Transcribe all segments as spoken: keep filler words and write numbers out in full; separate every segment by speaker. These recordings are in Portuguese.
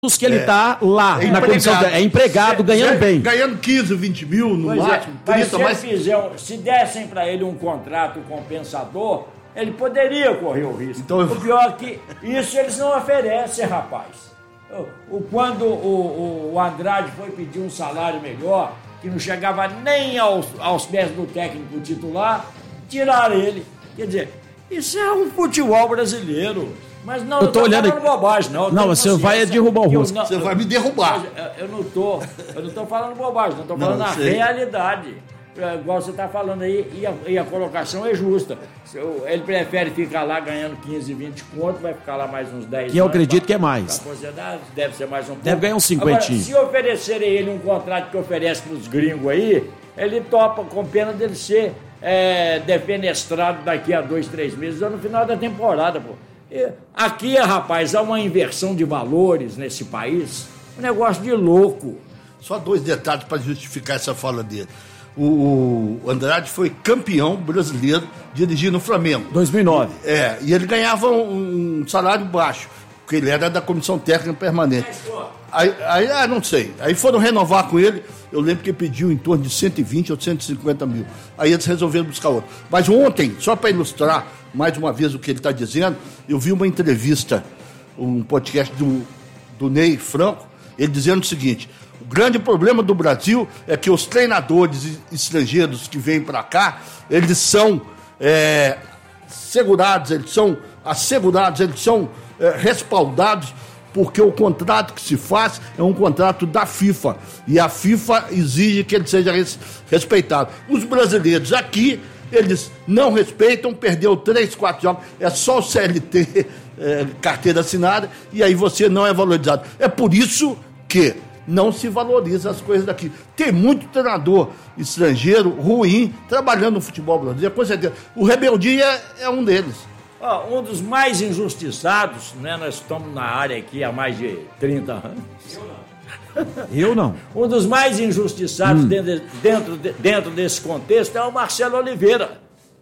Speaker 1: que ele está é. lá,
Speaker 2: é
Speaker 1: na comissão, é empregado, ganhando bem.
Speaker 2: Ganhando quinze, vinte mil no
Speaker 3: pois
Speaker 2: máximo.
Speaker 3: É, mas se, mais... fizer, se dessem para ele um contrato compensador, ele poderia correr o risco. Então, eu... O pior é que isso eles não oferecem, rapaz. O, o, quando o, o Andrade foi pedir um salário melhor, que não chegava nem aos, aos pés do técnico titular, tiraram ele. Quer dizer, isso é um futebol brasileiro. Mas não,
Speaker 1: eu tô, tô olhando
Speaker 3: falando bobagem, não.
Speaker 1: Não, você vai derrubar o rosto.
Speaker 2: Você vai me derrubar.
Speaker 3: Eu, eu não tô, eu não tô falando bobagem, não tô falando não, a sei. realidade. Igual você tá falando aí, e a, e a colocação é justa. Ele prefere ficar lá ganhando quinze, vinte conto, vai ficar lá mais uns dez.
Speaker 1: Que eu acredito pra, que é mais.
Speaker 3: Deve ser mais um pouco.
Speaker 1: Deve ganhar uns cinquentinho.
Speaker 3: Agora, se oferecerem ele um contrato que oferece pros gringos aí, ele topa com pena dele ser é, defenestrado daqui a dois, três meses, ou no final da temporada, pô. Aqui, rapaz, há uma inversão de valores nesse país, um negócio de louco.
Speaker 2: Só dois detalhes para justificar essa fala dele. O Andrade foi campeão brasileiro dirigindo o Flamengo.
Speaker 1: dois mil e nove.
Speaker 2: É, e ele ganhava um salário baixo, porque ele era da comissão técnica permanente. Aí, aí ah, não sei. Aí foram renovar com ele, eu lembro que ele pediu em torno de cento e vinte ou cento e cinquenta mil. Aí eles resolveram buscar outro. Mas ontem, só para ilustrar mais uma vez o que ele está dizendo, eu vi uma entrevista, um podcast do, do Ney Franco, ele dizendo o seguinte: o grande problema do Brasil é que os treinadores estrangeiros que vêm para cá, eles são é, segurados, eles são assegurados, eles são é, respaldados, porque o contrato que se faz é um contrato da FIFA, e a FIFA exige que ele seja res, respeitado. Os brasileiros aqui, eles não respeitam, perdeu três, quatro jogos, é só o C L T, é, carteira assinada, e aí você não é valorizado. É por isso que não se valoriza as coisas daqui. Tem muito treinador estrangeiro ruim trabalhando no futebol brasileiro, com certeza. O Rebeldia é um deles.
Speaker 3: Oh, um dos mais injustiçados, né? Nós estamos na área aqui há mais de trinta anos. Eu não.
Speaker 1: Eu não.
Speaker 3: Um dos mais injustiçados hum. dentro, dentro, dentro desse contexto é o Marcelo Oliveira.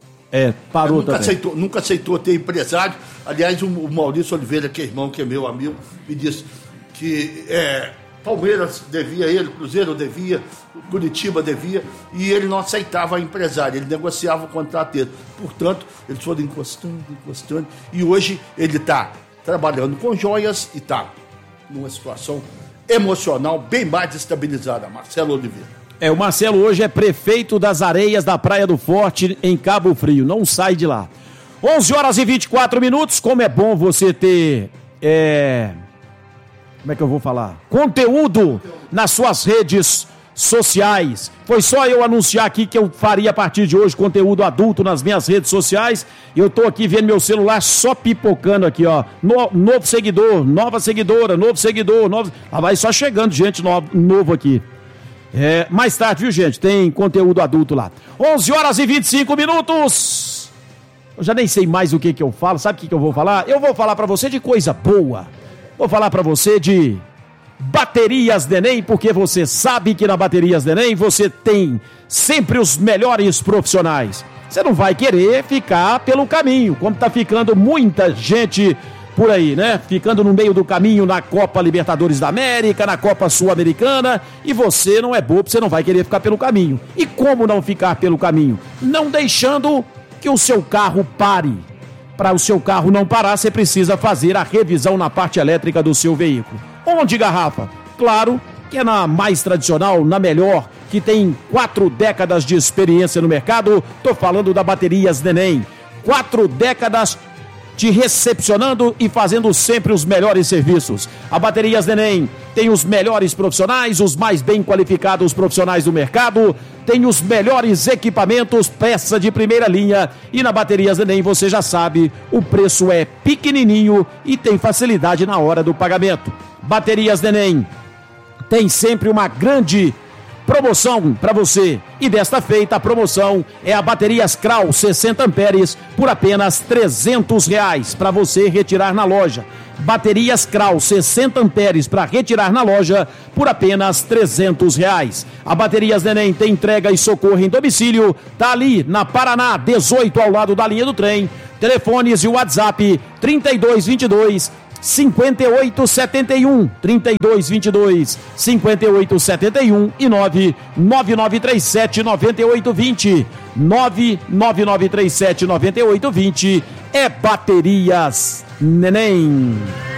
Speaker 1: É, parou
Speaker 2: nunca
Speaker 1: também.
Speaker 2: Aceitou, nunca aceitou ter empresário. Aliás, o, o Maurício Oliveira, que é irmão, que é meu amigo, me disse que é, Palmeiras devia ele, Cruzeiro devia, Curitiba devia, e ele não aceitava empresário, ele negociava o contrato dele. Portanto, eles foram encostando, encostando, e hoje ele está trabalhando com joias e está numa situação emocional bem mais estabilizada. Marcelo Oliveira.
Speaker 1: É, o Marcelo hoje é prefeito das Areias da Praia do Forte, em Cabo Frio, não sai de lá. onze horas e vinte e quatro minutos, como é bom você ter, é... como é que eu vou falar? Conteúdo nas suas redes sociais. Foi só eu anunciar aqui que eu faria a partir de hoje conteúdo adulto nas minhas redes sociais. Eu tô aqui vendo meu celular só pipocando aqui, ó. No, novo seguidor, nova seguidora, novo seguidor, novo... Ah, vai só chegando gente novo, novo aqui. É, mais tarde, viu, gente? Tem conteúdo adulto lá. onze horas e vinte e cinco minutos. Eu já nem sei mais o que que eu falo. Sabe o que que eu vou falar? Eu vou falar pra você de coisa boa. Vou falar pra você de Baterias Neném, porque você sabe que na Baterias Neném você tem sempre os melhores profissionais. Você não vai querer ficar pelo caminho, como tá ficando muita gente por aí, né? Ficando no meio do caminho na Copa Libertadores da América, na Copa Sul-Americana, e você não é bobo, você não vai querer ficar pelo caminho. E como não ficar pelo caminho? Não deixando que o seu carro pare. Para o seu carro não parar, você precisa fazer a revisão na parte elétrica do seu veículo. Onde, Garrafa? Claro que é na mais tradicional, na melhor, que tem quatro décadas de experiência no mercado. Tô falando da Baterias Neném. Quatro décadas te recepcionando e fazendo sempre os melhores serviços. A Baterias Neném tem os melhores profissionais, os mais bem qualificados profissionais do mercado, tem os melhores equipamentos, peça de primeira linha, e na Baterias Neném você já sabe, o preço é pequenininho e tem facilidade na hora do pagamento. Baterias Neném tem sempre uma grande promoção para você, e desta feita a promoção é a baterias Krau sessenta amperes por apenas trezentos reais para você retirar na loja. Baterias Krau sessenta amperes para retirar na loja por apenas trezentos reais. A Baterias Neném tem entrega e socorro em domicílio, tá ali na Paraná dezoito, ao lado da linha do trem. Telefones e WhatsApp trinta e dois, vinte e dois, cinquenta e oito setenta e um, trinta e dois vinte e dois, cinquenta e oito setenta e um e nove nove nove três sete nove oito dois zero, nove nove nove três sete nove oito dois zero é Baterias Neném.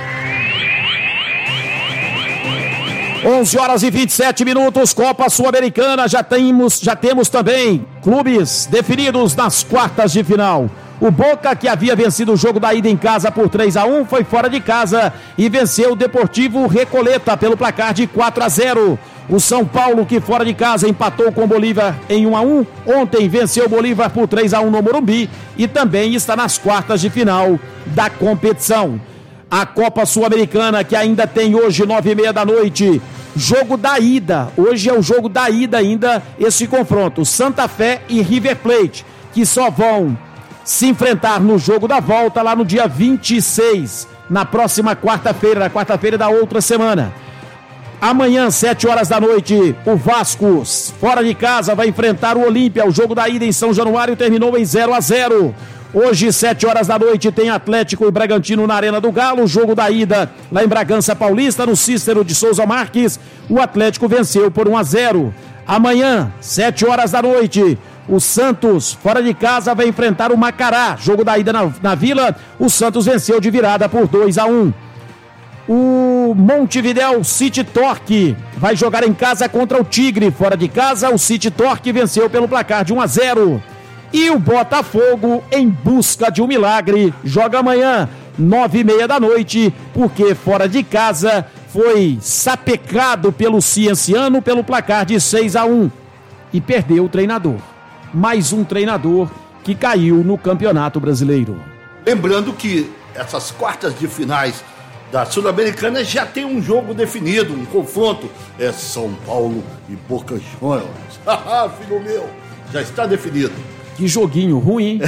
Speaker 1: onze horas e vinte e sete minutos, Copa Sul-Americana, já temos, já temos também clubes definidos nas quartas de final. O Boca, que havia vencido o jogo da ida em casa por três a um, foi fora de casa e venceu o Deportivo Recoleta pelo placar de quatro a zero. O São Paulo, que fora de casa empatou com o Bolívar em um a um, ontem venceu o Bolívar por três a um no Morumbi e também está nas quartas de final da competição. A Copa Sul-Americana, que ainda tem hoje, nove e meia da noite, jogo da ida. Hoje é o jogo da ida ainda, esse confronto. Santa Fé e River Plate, que só vão se enfrentar no jogo da volta lá no dia vinte e seis, na próxima quarta-feira, na quarta-feira da outra semana. Amanhã, sete horas da noite, o Vasco, fora de casa, vai enfrentar o Olímpia. O jogo da ida em São Januário terminou em zero a zero. Hoje, sete horas da noite, tem Atlético e Bragantino na Arena do Galo. O jogo da ida lá em Bragança Paulista, no Cícero de Souza Marques. O Atlético venceu por um a zero. Amanhã, sete horas da noite, o Santos, fora de casa, vai enfrentar o Macará. Jogo da ida na, na Vila. O Santos venceu de virada por dois a um. O Montevidéu City Torque vai jogar em casa contra o Tigre. Fora de casa, o City Torque venceu pelo placar de um a zero. E o Botafogo, em busca de um milagre, joga amanhã, nove e meia da noite, porque fora de casa foi sapecado pelo Cienciano pelo placar de seis a um e perdeu o treinador. Mais um treinador que caiu no Campeonato Brasileiro.
Speaker 2: Lembrando que essas quartas de finais da Sul-Americana já tem um jogo definido, um confronto. É São Paulo e Boca Juniors. Haha, filho meu, já está definido.
Speaker 1: Que joguinho ruim, hein?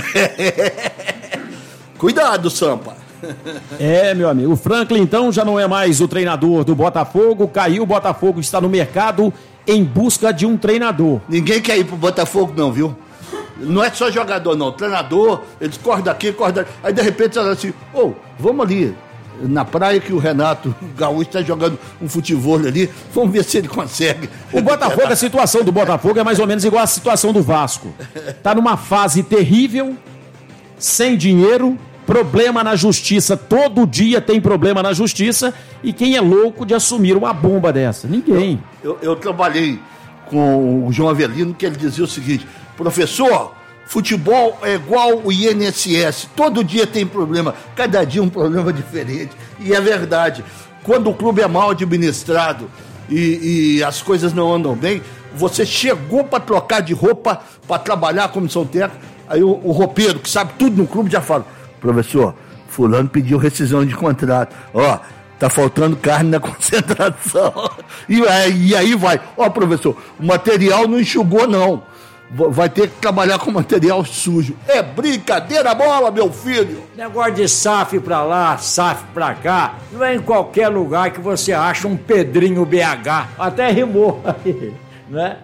Speaker 2: Cuidado, Sampa.
Speaker 1: É, meu amigo. O Franklin, então, já não é mais o treinador do Botafogo. Caiu, o Botafogo está no mercado em busca de um treinador.
Speaker 2: Ninguém quer ir pro Botafogo, não, viu? Não é só jogador, não. Treinador, eles correm daqui, correm daqui. Aí, de repente, eles assim, ô, oh, vamos ali na praia que o Renato Gaúcho está jogando um futebol ali, vamos ver se ele consegue.
Speaker 1: O Botafogo, a situação do Botafogo é mais ou menos igual à situação do Vasco. Tá numa fase terrível, sem dinheiro, problema na justiça, todo dia tem problema na justiça, e quem é louco de assumir uma bomba dessa? Ninguém.
Speaker 2: Eu, eu, eu trabalhei com o João Avelino, que ele dizia o seguinte, professor, futebol é igual o I N S S, todo dia tem problema, cada dia um problema diferente, e é verdade, quando o clube é mal administrado e, e as coisas não andam bem, você chegou para trocar de roupa, para trabalhar a comissão técnica, aí o, o roupeiro, que sabe tudo no clube, já fala, professor, fulano pediu rescisão de contrato, ó, tá faltando carne na concentração, e aí, e aí vai, ó professor, o material não enxugou não, vai ter que trabalhar com material sujo. É brincadeira a bola, meu filho.
Speaker 3: Negócio de S A F pra lá, S A F pra cá, não é em qualquer lugar que você acha um Pedrinho B H. Até rimou, né?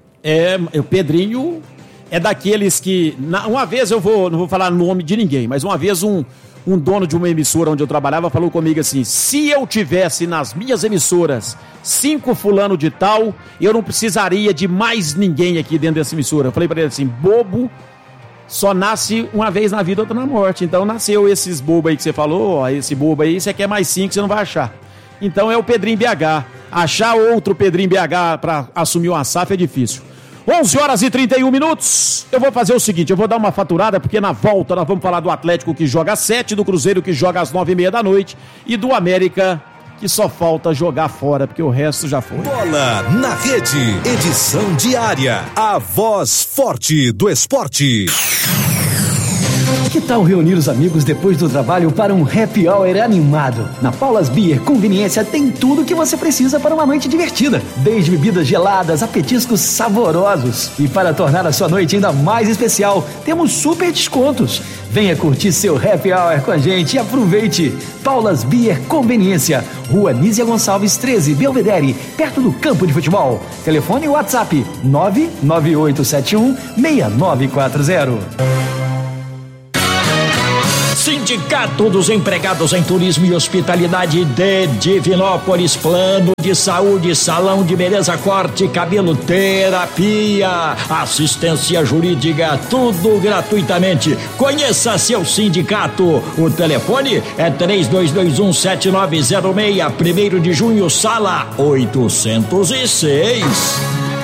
Speaker 1: É, o Pedrinho é daqueles que... Na, uma vez eu vou, não vou falar o nome de ninguém, mas uma vez um, um dono de uma emissora onde eu trabalhava falou comigo assim, se eu tivesse nas minhas emissoras cinco fulano de tal, eu não precisaria de mais ninguém aqui dentro dessa emissora. Eu falei pra ele assim, bobo só nasce uma vez na vida, outra na morte. Então nasceu esses bobos aí que você falou, ó, esse bobo aí, você quer mais cinco, você não vai achar. Então é o Pedrinho B H. Achar outro Pedrinho B H pra assumir uma S A F é difícil. onze horas e trinta e um minutos. Eu vou fazer o seguinte, eu vou dar uma faturada, porque na volta nós vamos falar do Atlético que joga às sete, do Cruzeiro que joga às nove e meia da noite e do América que só falta jogar fora, porque o resto já foi.
Speaker 4: Bola na Rede, edição diária, a voz forte do esporte.
Speaker 5: Que tal reunir os amigos depois do trabalho para um happy hour animado? Na Paulas Beer Conveniência tem tudo o que você precisa para uma noite divertida. Desde bebidas geladas a petiscos saborosos. E para tornar a sua noite ainda mais especial, temos super descontos. Venha curtir seu happy hour com a gente e aproveite. Paulas Beer Conveniência, Rua Nízia Gonçalves treze, Belvedere, perto do campo de futebol. Telefone e WhatsApp nove nove oito sete um seis nove quatro zero.
Speaker 3: Sindicato dos Empregados em Turismo e Hospitalidade de Divinópolis, plano de saúde, salão de beleza, corte, cabelo, terapia, assistência jurídica, tudo gratuitamente. Conheça seu sindicato. O telefone é três dois dois um, sete nove zero seis, primeiro de junho, sala oitocentos e seis.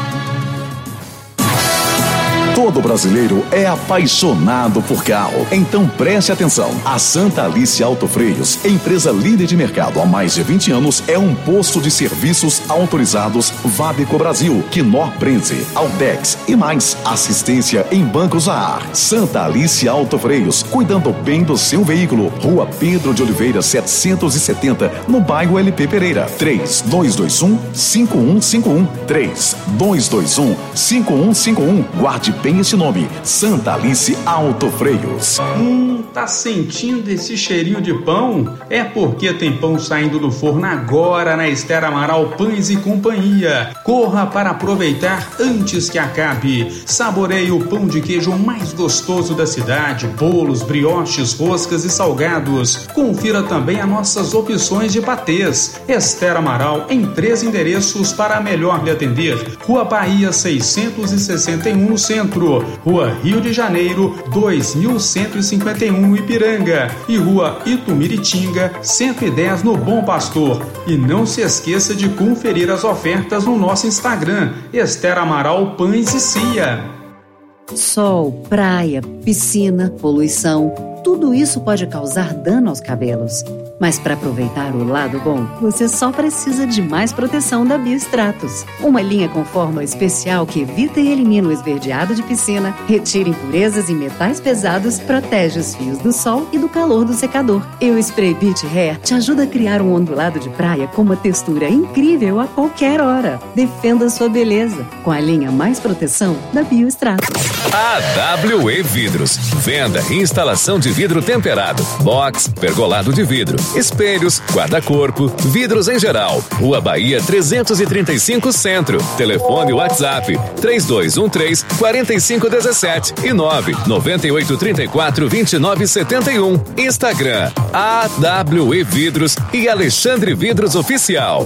Speaker 4: Todo brasileiro é apaixonado por carro. Então preste atenção. A Santa Alice Autofreios, empresa líder de mercado há mais de vinte anos, é um posto de serviços autorizados Vabeco Brasil, Knorr Prenze, Altex e mais. Assistência em bancos a ar. Santa Alice Autofreios, cuidando bem do seu veículo. Rua Pedro de Oliveira, setecentos e setenta, no bairro L P Pereira. três dois dois um, cinco um cinco um. três dois dois um, cinco um cinco um. Guarde bem esse nome, Santa Alice Autofreios.
Speaker 6: Hum, tá sentindo esse cheirinho de pão? É porque tem pão saindo do forno agora na Esther Amaral Pães e Companhia. Corra para aproveitar antes que acabe. Saboreie o pão de queijo mais gostoso da cidade, bolos, brioches, roscas e salgados. Confira também as nossas opções de patês. Esther Amaral em três endereços para melhor lhe atender. Rua Bahia seiscentos e sessenta e um no centro. Rua Rio de Janeiro, dois mil cento e cinquenta e um no Ipiranga e Rua Itumiritinga, cento e dez no Bom Pastor. E não se esqueça de conferir as ofertas no nosso Instagram, Esther Amaral Pães e Cia.
Speaker 7: Sol, praia, piscina, poluição, tudo isso pode causar dano aos cabelos. Mas para aproveitar o lado bom, você só precisa de mais proteção da Biostratos. Uma linha com fórmula especial que evita e elimina o esverdeado de piscina, retira impurezas e metais pesados, protege os fios do sol e do calor do secador. E o Spray Beach Hair te ajuda a criar um ondulado de praia com uma textura incrível a qualquer hora. Defenda sua beleza com a linha mais proteção da Biostratos.
Speaker 4: A W E Vidros. Venda e instalação de vidro temperado, box, pergolado de vidro, espelhos, guarda-corpo, vidros em geral. Rua Bahia trezentos e trinta e cinco Centro. Telefone WhatsApp três dois um três, quatro cinco um sete e nove nove oito três quatro, dois nove sete um. Instagram A W E Vidros e Alexandre Vidros Oficial.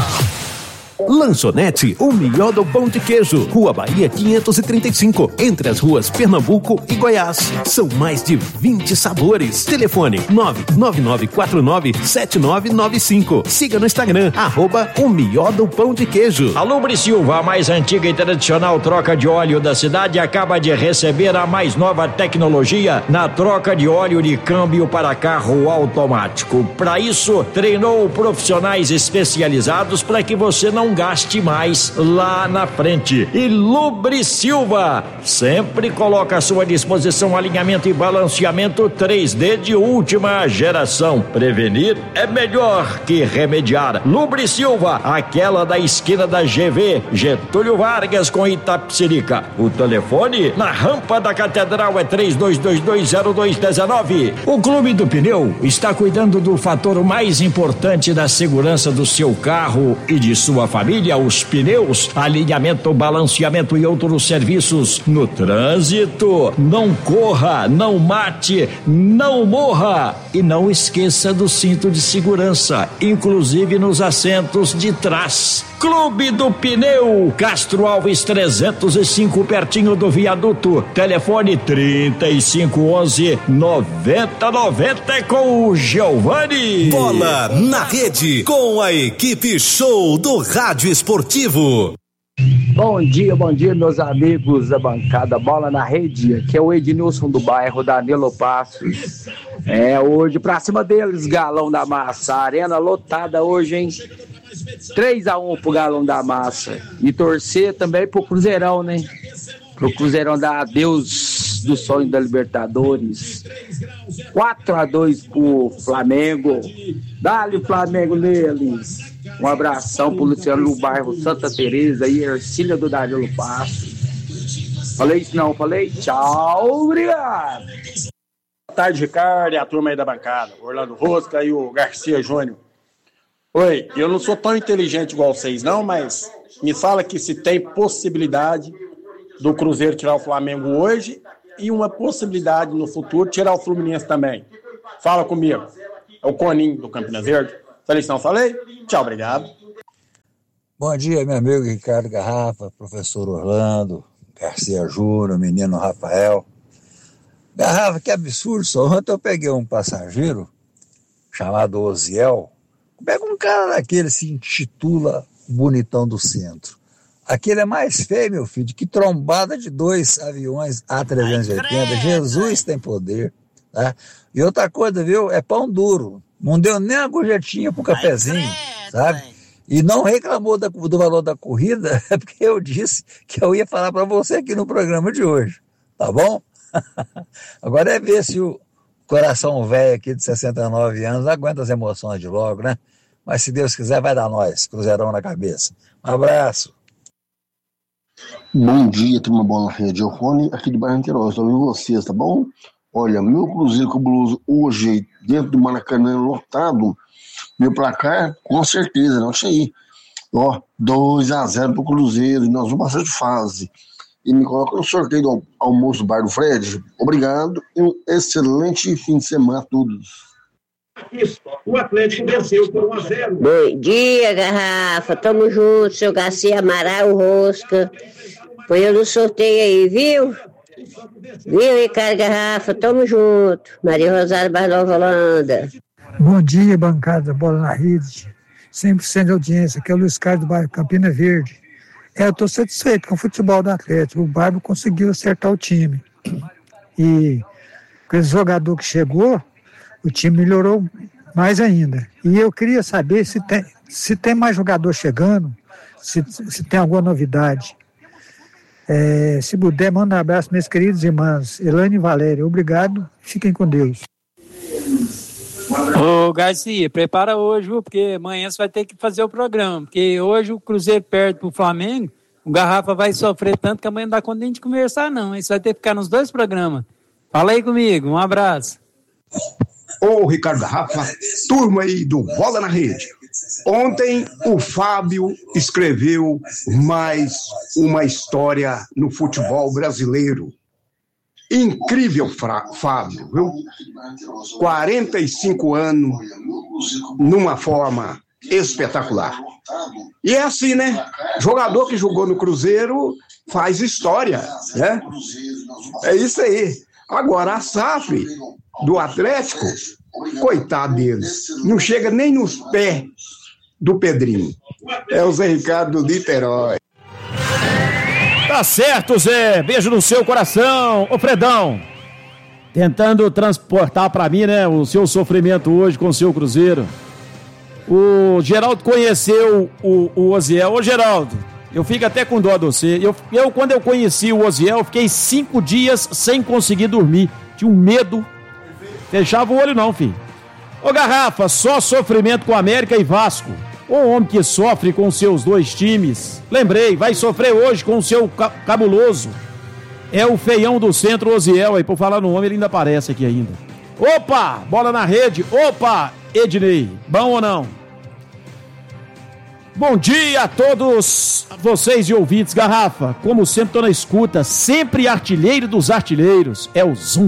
Speaker 8: Lanchonete, o melhor do pão de queijo. Rua Bahia quinhentos e trinta e cinco, entre as ruas Pernambuco e Goiás. São mais de vinte sabores. Telefone nove nove nove quatro nove sete nove nove cinco. Siga no Instagram, arroba o melhor do pão de queijo.
Speaker 3: A Lubre Silva, a mais antiga e tradicional troca de óleo da cidade, acaba de receber a mais nova tecnologia na troca de óleo de câmbio para carro automático. Para isso, treinou profissionais especializados para que você não gaste mais lá na frente. E Lubre Silva sempre coloca à sua disposição alinhamento e balanceamento três D de última geração. Prevenir é melhor que remediar. Lubre Silva, aquela da esquina da G V, Getúlio Vargas com Itapecerica. O telefone na rampa da Catedral é três dois dois dois, zero dois um nove. O Clube do Pneu está cuidando do fator mais importante da segurança do seu carro e de sua família. Família, os pneus, alinhamento, balanceamento e outros serviços no trânsito. Não corra, não mate, não morra e não esqueça do cinto de segurança, inclusive nos assentos de trás. Clube do Pneu, Castro Alves trezentos e cinco, pertinho do viaduto. Telefone trinta e cinco onze, noventa noventa com o Giovanni.
Speaker 4: Bola na rede com a equipe show do Rádio Esportivo.
Speaker 9: Bom dia, bom dia, meus amigos da bancada Bola na Rede. Aqui é o Ednilson do bairro Danilo Passos. É, hoje pra cima deles, Galão da Massa. A arena lotada hoje, hein? três a um pro Galão da Massa. E torcer também pro Cruzeirão, né? Pro Cruzeirão dar adeus do sonho da Libertadores. quatro a dois pro Flamengo. Dá-lhe o Flamengo neles. Um abração pro Luciano no bairro Santa Teresa e Ercília do Danilo Passos. Falei isso não, falei? Tchau, obrigado.
Speaker 10: Boa tarde, Ricardo, e a turma aí da bancada. Orlando Rosca e o Garcia Júnior. Oi, eu não sou tão inteligente igual vocês não, mas me fala que se tem possibilidade do Cruzeiro tirar o Flamengo hoje e uma possibilidade no futuro tirar o Fluminense também. Fala comigo. É o Coninho do Campinas Verde. Seleção, falei? Tchau, obrigado.
Speaker 11: Bom dia, meu amigo Ricardo Garrafa, professor Orlando, Garcia Júnior, menino Rafael. Garrafa, que absurdo, só ontem eu peguei um passageiro chamado Oziel. Pega um cara daquele, se intitula Bonitão do Centro. Aquele é mais feio, meu filho, que trombada de dois aviões A trezentos e oitenta. Jesus tem poder, tá? E outra coisa, viu, é pão duro. Não deu nem uma gorjetinha pro cafezinho, sabe? E não reclamou da, do valor da corrida, é porque eu disse que eu ia falar para você aqui no programa de hoje, tá bom? Agora é ver se o coração velho aqui de sessenta e nove anos aguenta as emoções de logo, né? Mas se Deus quiser vai dar nós, cruzeirão na cabeça. Um abraço.
Speaker 12: Bom dia, turma Bola na Rede. É o Rony aqui do bairro Queiroz. Estou ouvindo vocês, tá bom? Olha, meu Cruzeiro cabuloso hoje, dentro do Maracanã lotado, meu placar, com certeza, não tinha aí. Ó, dois a zero pro Cruzeiro, e nós vamos passar de fase. E me coloca no sorteio do almoço do Bar do Fred. Obrigado e um excelente fim de semana a todos.
Speaker 13: O Atlético venceu por um a zero.
Speaker 14: Bom dia, Garrafa. Tamo junto, seu Garcia Amaral Rosca. Põe eu no sorteio aí, viu? Viu, Ricardo Garrafa? Tamo junto. Maria Rosário Barnova Holanda.
Speaker 15: Bom dia, bancada Bola na Rede. cem por cento de audiência. Aqui é o Luiz Carlos do bairro Campina Verde. É, eu estou satisfeito com o futebol do Atlético. O Barbo conseguiu acertar o time. E com esse jogador que chegou, o time melhorou mais ainda. E eu queria saber se tem, se tem mais jogador chegando, se, se tem alguma novidade. É, se puder, manda um abraço, meus queridos irmãos. Elaine e Valéria, obrigado. Fiquem com Deus.
Speaker 16: Ô Garcia, prepara hoje, viu? Porque amanhã você vai ter que fazer o programa. Porque hoje o Cruzeiro perde pro Flamengo, o Garrafa vai sofrer tanto que amanhã não dá conta de a gente conversar, não. Aí você vai ter que ficar nos dois programas. Fala aí comigo, um abraço.
Speaker 13: Ô Ricardo Garrafa, turma aí do Bola na Rede. Ontem o Fábio escreveu mais uma história no futebol brasileiro. Incrível, Fábio, viu? quarenta e cinco anos numa forma espetacular. E é assim, né? Jogador que jogou no Cruzeiro faz história, né? É isso aí. Agora, a S A F do Atlético, coitado deles, não chega nem nos pés do Pedrinho. É o Zé Ricardo do Niterói.
Speaker 1: Tá certo, Zé. Beijo no seu coração. Ô, Fredão, tentando transportar pra mim, né, o seu sofrimento hoje com o seu Cruzeiro. O Geraldo conheceu o, o Oziel. Ô, Geraldo, eu fico até com dó de você. Eu, eu, quando eu conheci o Oziel, fiquei cinco dias sem conseguir dormir. Tinha um medo. Fechava o olho não, filho. Ô, Garrafa, só sofrimento com América e Vasco. O homem que sofre com seus dois times, lembrei, vai sofrer hoje com o seu cabuloso. É o feião do centro, Oziel, aí por falar no homem ele ainda aparece aqui ainda. Opa, bola na rede, opa, Ednei, bom ou não? Bom dia a todos vocês e ouvintes, Garrafa, como sempre tô na escuta, sempre artilheiro dos artilheiros, é o Zoom.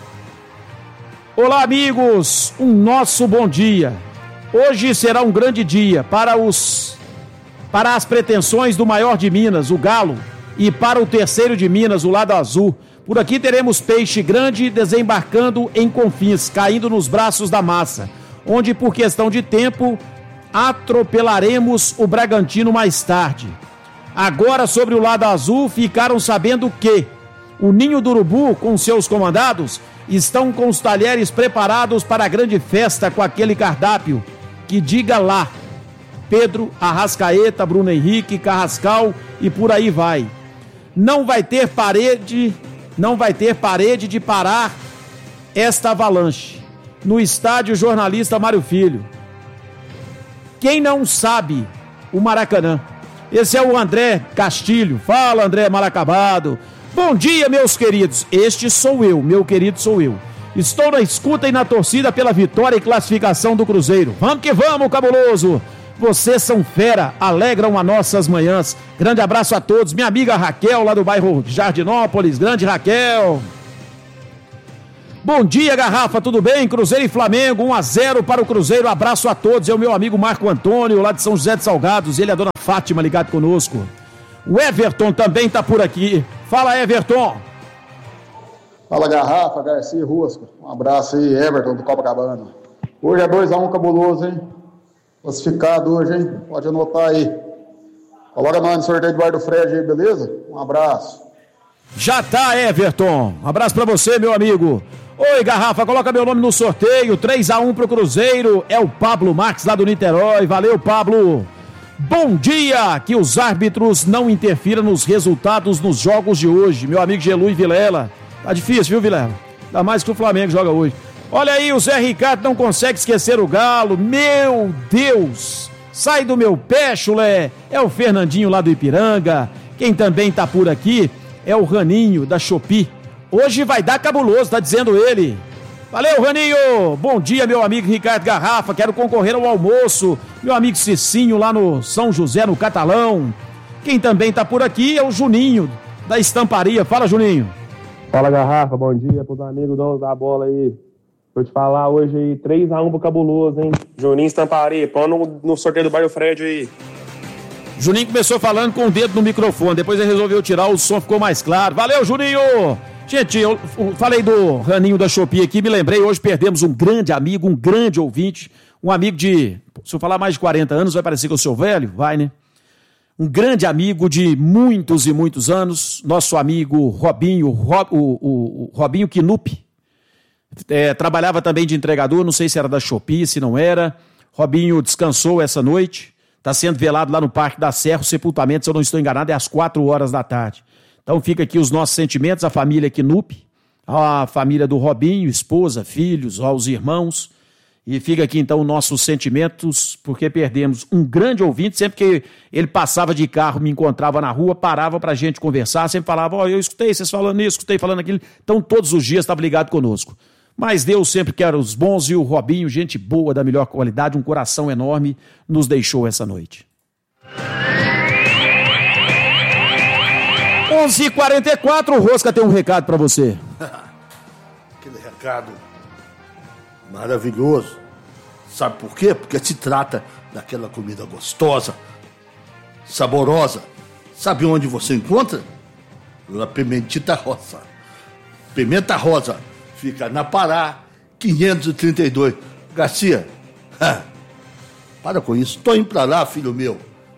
Speaker 1: Olá amigos, um nosso bom dia. Hoje será um grande dia para os para as pretensões do maior de Minas, o Galo, e para o terceiro de Minas, o lado azul. Por aqui teremos Peixe Grande desembarcando em Confins, caindo nos braços da massa, onde por questão de tempo atropelaremos o Bragantino mais tarde. Agora sobre o lado azul ficaram sabendo que o Ninho do Urubu com seus comandados estão com os talheres preparados para a grande festa com aquele cardápio que diga lá, Pedro, Arrascaeta, Bruno Henrique, Carrascal e por aí vai. Não vai ter parede, não vai ter parede de parar esta avalanche. No estádio Jornalista Mário Filho. Quem não sabe o Maracanã? Esse é o André Castilho. Fala, André mal acabado. Bom dia, meus queridos. Este sou eu, meu querido sou eu. Estou na escuta e na torcida pela vitória e classificação do Cruzeiro. Vamos que vamos, cabuloso! Vocês são fera, alegram as nossas manhãs. Grande abraço a todos. Minha amiga Raquel, lá do bairro Jardinópolis. Grande Raquel. Bom dia, Garrafa, tudo bem? Cruzeiro e Flamengo, um a zero para o Cruzeiro. Abraço a todos. É o meu amigo Marco Antônio, lá de São José de Salgados. Ele é a dona Fátima, ligado conosco. O Everton também tá por aqui. Fala, Everton.
Speaker 17: Fala, Garrafa, Garcia, Rusco. Um abraço aí, Everton, do Copacabana. Hoje é dois a um cabuloso, hein? Classificado hoje, hein? Pode anotar aí. Coloca nós no sorteio do Bar do Fred aí, beleza? Um abraço.
Speaker 1: Já tá, Everton. Um abraço pra você, meu amigo. Oi, Garrafa, coloca meu nome no sorteio. três a um pro Cruzeiro. É o Pablo Marques, lá do Niterói. Valeu, Pablo. Bom dia. Que os árbitros não interfiram nos resultados nos jogos de hoje. Meu amigo Gelu e Vilela. Tá difícil, viu, Vilela? Ainda mais que o Flamengo joga hoje. Olha aí, o Zé Ricardo não consegue esquecer o Galo. Meu Deus. Sai do meu pé, chulé. É o Fernandinho lá do Ipiranga. Quem também tá por aqui é o Raninho da Shopee. Hoje vai dar cabuloso, tá dizendo ele. Valeu, Raninho. Bom dia, meu amigo Ricardo Garrafa. Quero concorrer ao almoço. Meu amigo Cicinho lá no São José, no Catalão. Quem também tá por aqui é o Juninho da Estamparia. Fala, Juninho.
Speaker 18: Fala, Garrafa. Bom dia pros amigos donos da bola aí. Vou te falar hoje aí, três a um pro cabuloso, hein? Juninho Estamparia. Põe no, no sorteio do Bairro Fred aí.
Speaker 1: Juninho começou falando com o dedo no microfone, depois ele resolveu tirar, o som ficou mais claro. Valeu, Juninho! Gente, eu falei do Raninho da Shopee aqui, me lembrei, hoje perdemos um grande amigo, um grande ouvinte, um amigo de, se eu falar mais de quarenta anos, vai parecer que eu sou velho? Vai, né? Um grande amigo de muitos e muitos anos, nosso amigo Robinho, Rob, o, o, o Robinho Knupp, é, trabalhava também de entregador, não sei se era da Shopee, se não era. Robinho descansou essa noite. Está sendo velado lá no Parque da Serra, o sepultamento, se eu não estou enganado, é às quatro horas da tarde. Então fica aqui os nossos sentimentos, a família Knupp, a família do Robinho, esposa, filhos, aos irmãos. E fica aqui então os nossos sentimentos, porque perdemos um grande ouvinte. Sempre que ele passava de carro, me encontrava na rua, parava pra gente conversar, sempre falava, ó, oh, eu escutei vocês falando isso, escutei falando aquilo. Então todos os dias estava ligado conosco. Mas Deus sempre quer os bons, e o Robinho, gente boa, da melhor qualidade, um coração enorme, nos deixou essa noite. onze e quarenta e quatro, o Rosca tem um recado para você.
Speaker 2: Aquele recado maravilhoso. Sabe por quê? Porque se trata daquela comida gostosa, saborosa. Sabe onde você encontra? Na Pimentita Rosa. Pimenta Rosa. Fica na Pará, quinhentos e trinta e dois. Garcia, ah, para com isso. Tô indo pra lá, filho meu.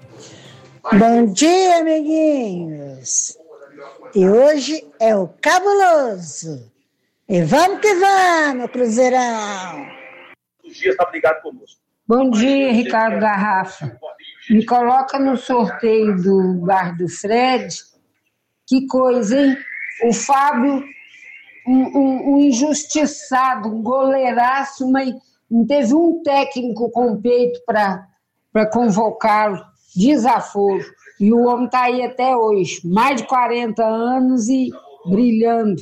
Speaker 19: Bom dia, amiguinhos. E hoje é o cabuloso. E vamos que vamos, Cruzeirão.
Speaker 18: Os dias tá ligado conosco.
Speaker 20: Bom dia, Ricardo Garrafa. Me coloca no sorteio do Bar do Fred. Que coisa, hein? O Fábio... Um, um, um injustiçado, um goleiraço, mas não teve um técnico com peito para convocá-lo, desaforo. E o homem está aí até hoje, mais de quarenta anos e brilhando.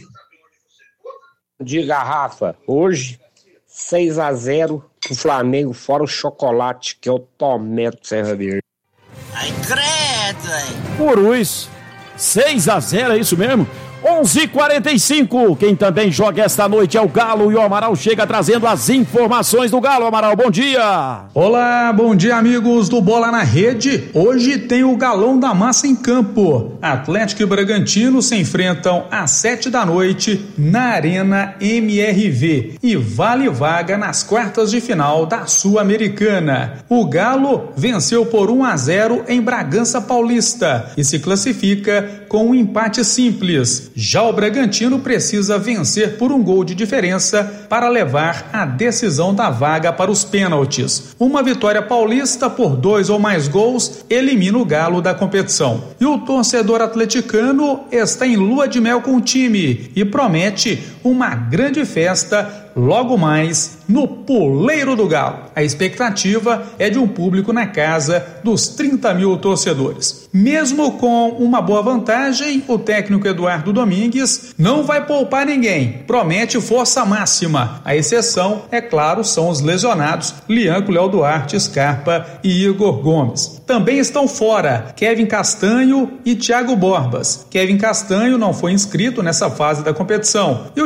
Speaker 10: Bom dia, Garrafa. Hoje, seis a zero pro Flamengo, fora o chocolate, que é o Tomé do Serra Verde.
Speaker 1: Ai, credo, hein? Purus, seis a zero, é isso mesmo? onze e quarenta e cinco, quem também joga esta noite é o Galo, e o Amaral chega trazendo as informações do Galo. Amaral, bom dia!
Speaker 6: Olá, bom dia, amigos do Bola na Rede. Hoje tem o Galão da Massa em campo. Atlético e Bragantino se enfrentam às sete da noite na Arena M R V e vale vaga nas quartas de final da Sul-Americana. O Galo venceu por um a zero em Bragança Paulista e se classifica com um empate simples. Já o Bragantino precisa vencer por um gol de diferença para levar a decisão da vaga para os pênaltis. Uma vitória paulista por dois ou mais gols elimina o Galo da competição. E o torcedor atleticano está em lua de mel com o time e promete uma grande festa logo mais no Poleiro do Galo. A expectativa é de um público na casa dos trinta mil torcedores. Mesmo com uma boa vantagem, o técnico Eduardo Domingues não vai poupar ninguém. Promete força máxima. A exceção, é claro, são os lesionados Lianco, Léo Duarte, Scarpa e Igor Gomes. Também estão fora Kevin Castanho e Thiago Borbas. Kevin Castanho não foi inscrito nessa fase da competição e o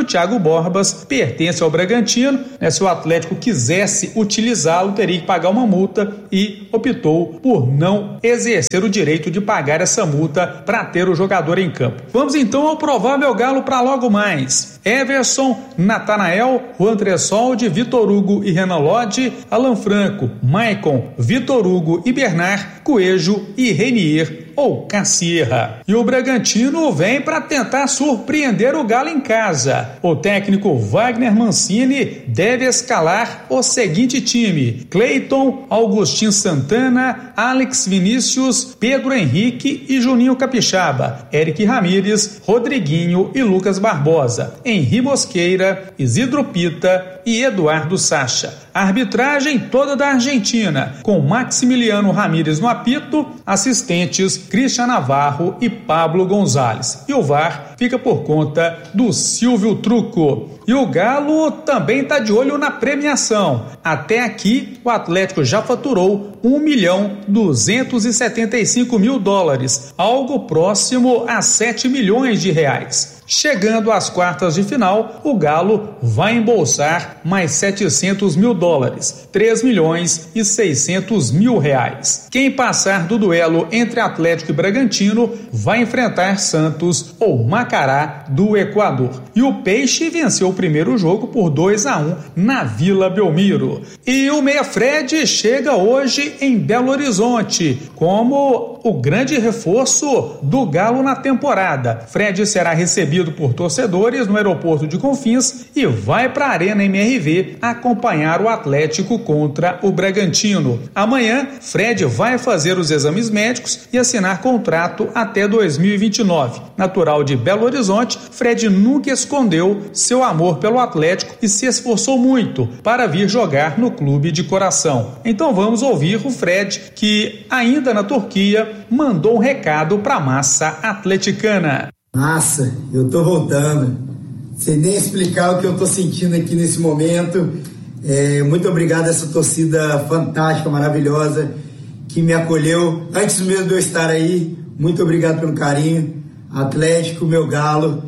Speaker 6: Thiago Borbas pertence ao Bragantino, né? Se o Atlético quisesse utilizá-lo, teria que pagar uma multa e optou por não exercer o direito de pagar essa multa para ter o jogador em campo. Vamos então ao provável Galo para logo mais. Everson, Natanael, Juan Tressolde, Vitor Hugo e Renan Lodge, Alan Franco, Maicon, Vitor Hugo e Bernard, Coelho e Renier ou Cassierra. E o Bragantino vem para tentar surpreender o Galo em casa. O técnico Wagner Mancini deve escalar o seguinte time: Cleiton, Augustin Santana, Alex Vinícius, Pedro Henrique e Juninho Capixaba, Eric Ramírez, Rodriguinho e Lucas Barbosa, Henri Mosqueira, Isidro Pita e Eduardo Sacha. A arbitragem toda da Argentina, com Maximiliano Ramírez no apito, assistentes Christian Navarro e Pablo Gonzalez. E o V A R fica por conta do Silvio Truco. E o Galo também está de olho na premiação. Até aqui, o Atlético já faturou um milhão duzentos e setenta e cinco mil dólares, algo próximo a sete milhões de reais. Chegando às quartas de final, o Galo vai embolsar mais setecentos mil dólares, três milhões e seiscentos mil reais. Quem passar do duelo entre Atlético e Bragantino vai enfrentar Santos ou Macará do Equador. E o Peixe venceu o primeiro jogo por dois a um na Vila Belmiro. E o Meia Fred chega hoje em Belo Horizonte como o grande reforço do Galo na temporada. Fred será recebido por torcedores no aeroporto de Confins e vai para a Arena M R V acompanhar o Atlético contra o Bragantino. Amanhã, Fred vai fazer os exames médicos e assinar contrato até dois mil e vinte e nove. Natural de Belo Horizonte, Fred nunca escondeu seu amor pelo Atlético e se esforçou muito para vir jogar no clube de coração. Então vamos ouvir o Fred, que ainda na Turquia mandou um recado para a massa atleticana.
Speaker 21: Massa, eu tô voltando. Sem nem explicar o que eu tô sentindo aqui nesse momento. É, muito obrigado a essa torcida fantástica, maravilhosa, que me acolheu antes mesmo de eu estar aí. Muito obrigado pelo carinho. Atlético, meu galo,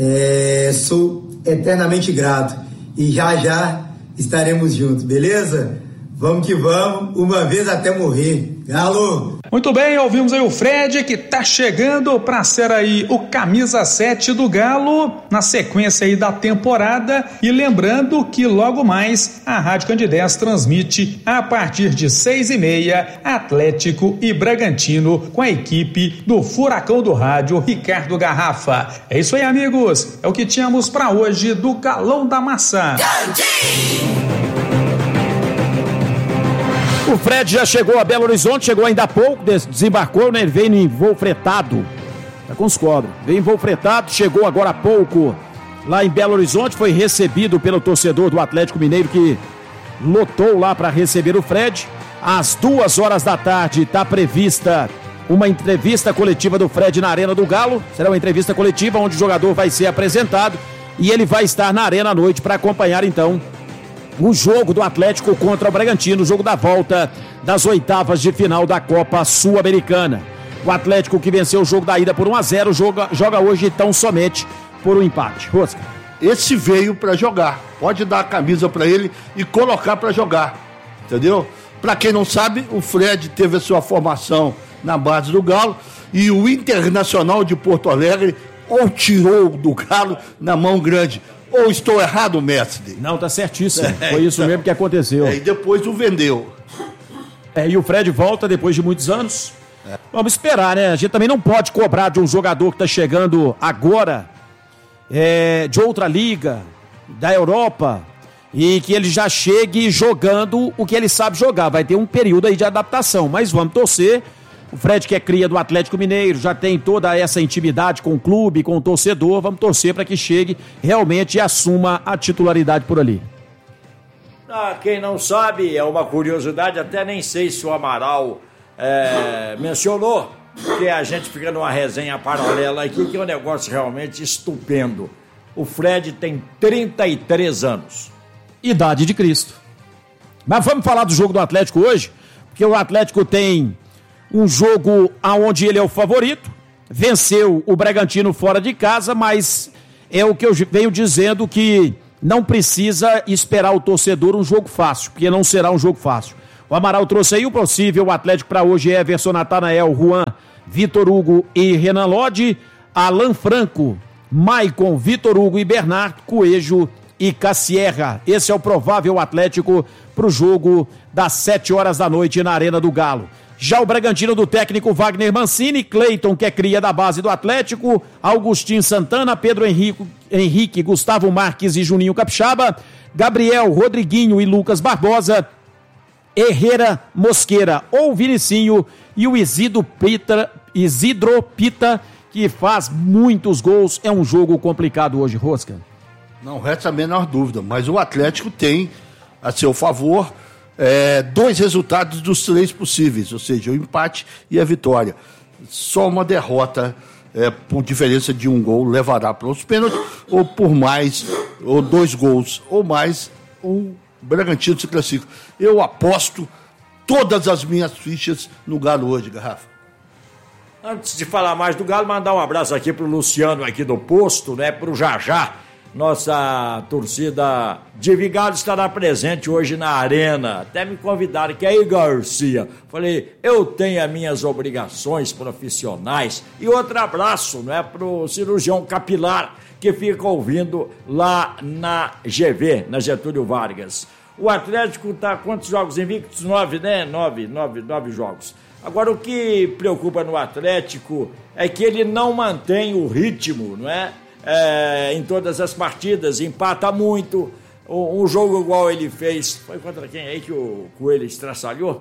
Speaker 21: é, sou eternamente grato. E já já estaremos juntos, beleza? Vamos que vamos, uma vez até morrer. Galo!
Speaker 6: Muito bem, ouvimos aí o Fred, que tá chegando para ser aí o camisa sete do Galo na sequência aí da temporada. E lembrando que logo mais a Rádio Candidez transmite a partir de seis e meia Atlético e Bragantino com a equipe do Furacão do Rádio, Ricardo Garrafa. É isso aí, amigos, é o que tínhamos para hoje do Galão da Massa.
Speaker 1: O Fred já chegou a Belo Horizonte, chegou ainda há pouco, desembarcou, né? Ele veio em voo fretado, tá com os cobras, veio em voo fretado, chegou agora há pouco lá em Belo Horizonte, foi recebido pelo torcedor do Atlético Mineiro que lotou lá para receber o Fred. Às duas horas da tarde está prevista uma entrevista coletiva do Fred na Arena do Galo, será uma entrevista coletiva onde o jogador vai ser apresentado e ele vai estar na Arena à noite para acompanhar então o jogo do Atlético contra o Bragantino, o jogo da volta das oitavas de final da Copa Sul-Americana. O Atlético, que venceu o jogo da ida por um a zero, joga, joga hoje tão somente por um empate. Rosca.
Speaker 2: Esse veio para jogar, pode dar a camisa para ele e colocar para jogar, entendeu? Para quem não sabe, o Fred teve a sua formação na base do Galo e o Internacional de Porto Alegre ou tirou do Galo na mão grande. Ou estou errado, mestre?
Speaker 1: Não, tá certíssimo. É, Foi isso então, mesmo que aconteceu.
Speaker 2: É, e depois o vendeu.
Speaker 1: É, e o Fred volta depois de muitos anos. É. Vamos esperar, né? A gente também não pode cobrar de um jogador que tá chegando agora é, de outra liga, da Europa, e que ele já chegue jogando o que ele sabe jogar. Vai ter um período aí de adaptação, mas vamos torcer. O Fred, que é cria do Atlético Mineiro, já tem toda essa intimidade com o clube, com o torcedor. Vamos torcer para que chegue realmente e assuma a titularidade por ali.
Speaker 3: Ah, quem não sabe, é uma curiosidade, até nem sei se o Amaral é, mencionou, porque a gente fica numa resenha paralela aqui, que é um negócio realmente estupendo. O Fred tem trinta e três anos.
Speaker 1: Idade de Cristo. Mas vamos falar do jogo do Atlético hoje, porque o Atlético tem um jogo onde ele é o favorito, venceu o Bragantino fora de casa, mas é o que eu venho dizendo, que não precisa esperar o torcedor um jogo fácil, porque não será um jogo fácil. O Amaral trouxe aí o possível Atlético para hoje: Everson, Natanael, Juan, Vitor Hugo e Renan Lodge, Alan Franco, Maicon, Vitor Hugo e Bernardo, Coelho e Cassierra. Esse é o provável Atlético para o jogo das sete horas da noite na Arena do Galo. Já o Bragantino do técnico Wagner Mancini, Cleiton, que é cria da base do Atlético, Augustinho Santana, Pedro Henrique, Henrique, Gustavo Marques e Juninho Capixaba, Gabriel, Rodriguinho e Lucas Barbosa, Herrera, Mosqueira ou Vinicinho e o Isidro Pita, Isidro Pita, que faz muitos gols. É um jogo complicado hoje, Rosca.
Speaker 2: Não resta a menor dúvida, mas o Atlético tem a seu favor é, dois resultados dos três possíveis, ou seja, o empate e a vitória. Só uma derrota é, por diferença de um gol levará para os pênaltis, ou por mais, ou dois gols, ou mais, o Bragantino se classifica. Eu aposto todas as minhas fichas no Galo hoje, Garrafa.
Speaker 3: Antes de falar mais do Galo, mandar um abraço aqui pro Luciano aqui do Posto, né, pro Jajá. Nossa torcida de Vigário estará presente hoje na Arena. Até me convidaram, que aí, Garcia. Falei, eu tenho as minhas obrigações profissionais. E outro abraço, né, pro cirurgião capilar, que fica ouvindo lá na G V, na Getúlio Vargas. O Atlético tá quantos jogos invictos? Nove, né? Nove, nove, nove jogos. Agora, o que preocupa no Atlético é que ele não mantém o ritmo, não é? É, em todas as partidas, empata muito. Um, um jogo igual ele fez, foi contra quem aí que o Coelho estraçalhou?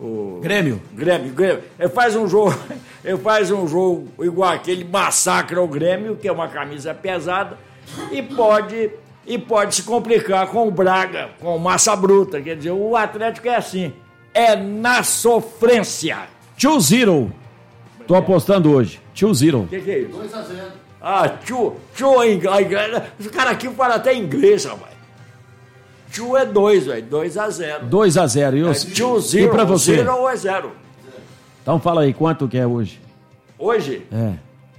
Speaker 3: O
Speaker 1: Grêmio.
Speaker 3: Grêmio, Grêmio. Ele faz um jogo, ele faz um jogo igual aquele, massacra o Grêmio, que é uma camisa pesada, e pode, e pode se complicar com o Braga, com massa bruta. Quer dizer, o Atlético é assim, é na sofrência.
Speaker 1: two zero. Tô apostando hoje. two zero.
Speaker 3: O que, que é isso? dois a zero. Ah, tchu, tchu em inglês. Os caras aqui falam até inglês, rapaz. Tchu é dois, velho. dois a zero.
Speaker 1: dois a zero. E,
Speaker 3: é, tchu, zero,
Speaker 1: e pra você?
Speaker 3: Zero ou é zero?
Speaker 1: Então fala aí, quanto que é hoje?
Speaker 3: Hoje?
Speaker 1: É.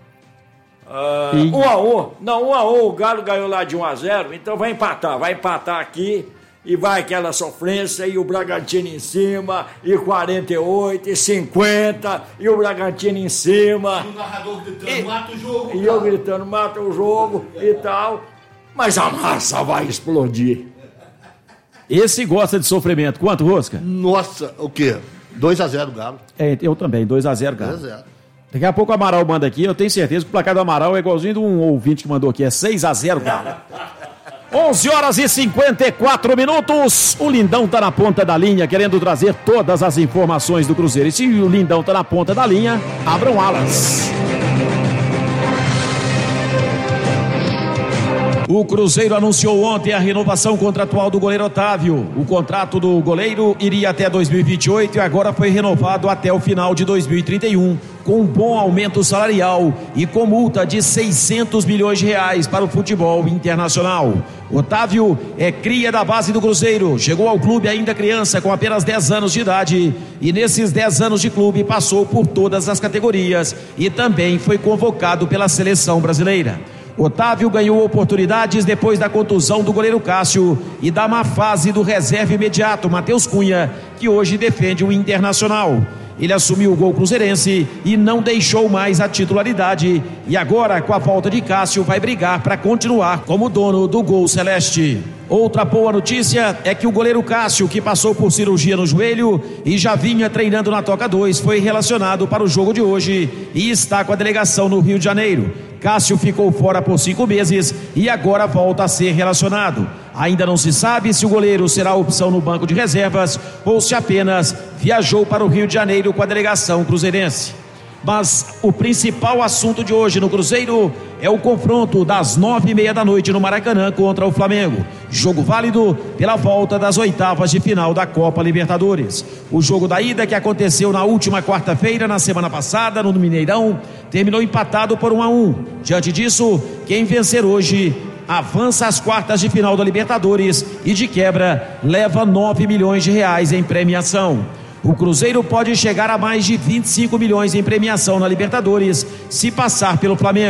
Speaker 3: Uh, e... um a um. Não, um a um. O Galo ganhou lá de um a zero. Então vai empatar. Vai empatar aqui. E vai aquela sofrência, e o Bragantino em cima, e quarenta e oito, e cinquenta, e o Bragantino em cima.
Speaker 2: E o narrador gritando, e, mata o jogo.
Speaker 3: E cara. eu gritando, mata o jogo e tal. Mas a massa vai explodir.
Speaker 1: Esse gosta de sofrimento. Quanto, Rosca?
Speaker 2: Nossa, o quê? dois a zero Galo.
Speaker 1: É, eu também, dois a zero Galo.
Speaker 2: dois a zero.
Speaker 1: Daqui a pouco o Amaral manda aqui, eu tenho certeza que o placar do Amaral é igualzinho de um ouvinte que mandou aqui, é seis a zero Galo. onze horas e cinquenta e quatro minutos. O Lindão tá na ponta da linha, querendo trazer todas as informações do Cruzeiro. E se o Lindão tá na ponta da linha, abram alas. O Cruzeiro anunciou ontem a renovação contratual do goleiro Otávio. O contrato do goleiro iria até dois mil e vinte e oito e agora foi renovado até o final de dois mil e trinta e um, com um bom aumento salarial e com multa de seiscentos milhões de reais para o futebol internacional. Otávio é cria da base do Cruzeiro, chegou ao clube ainda criança, com apenas dez anos de idade, e nesses dez anos de clube passou por todas as categorias e também foi convocado pela seleção brasileira. Otávio ganhou oportunidades depois da contusão do goleiro Cássio e da má fase do reserva imediato Matheus Cunha, que hoje defende o Internacional. Ele assumiu o gol cruzeirense e não deixou mais a titularidade, e agora, com a volta de Cássio, vai brigar para continuar como dono do gol celeste. Outra boa notícia é que o goleiro Cássio, que passou por cirurgia no joelho e já vinha treinando na Toca dois, foi relacionado para o jogo de hoje e está com a delegação no Rio de Janeiro. Cássio ficou fora por cinco meses e agora volta a ser relacionado. Ainda não se sabe se o goleiro será opção no banco de reservas ou se apenas viajou para o Rio de Janeiro com a delegação cruzeirense. Mas o principal assunto de hoje no Cruzeiro é o confronto das nove e meia da noite no Maracanã contra o Flamengo. Jogo válido pela volta das oitavas de final da Copa Libertadores. O jogo da ida, que aconteceu na última quarta-feira, na semana passada, no Mineirão, terminou empatado por um a um. Diante disso, quem vencer hoje avança às quartas de final da Libertadores e, de quebra, leva nove milhões de reais em premiação. O Cruzeiro pode chegar a mais de vinte e cinco milhões em premiação na Libertadores se passar pelo Flamengo.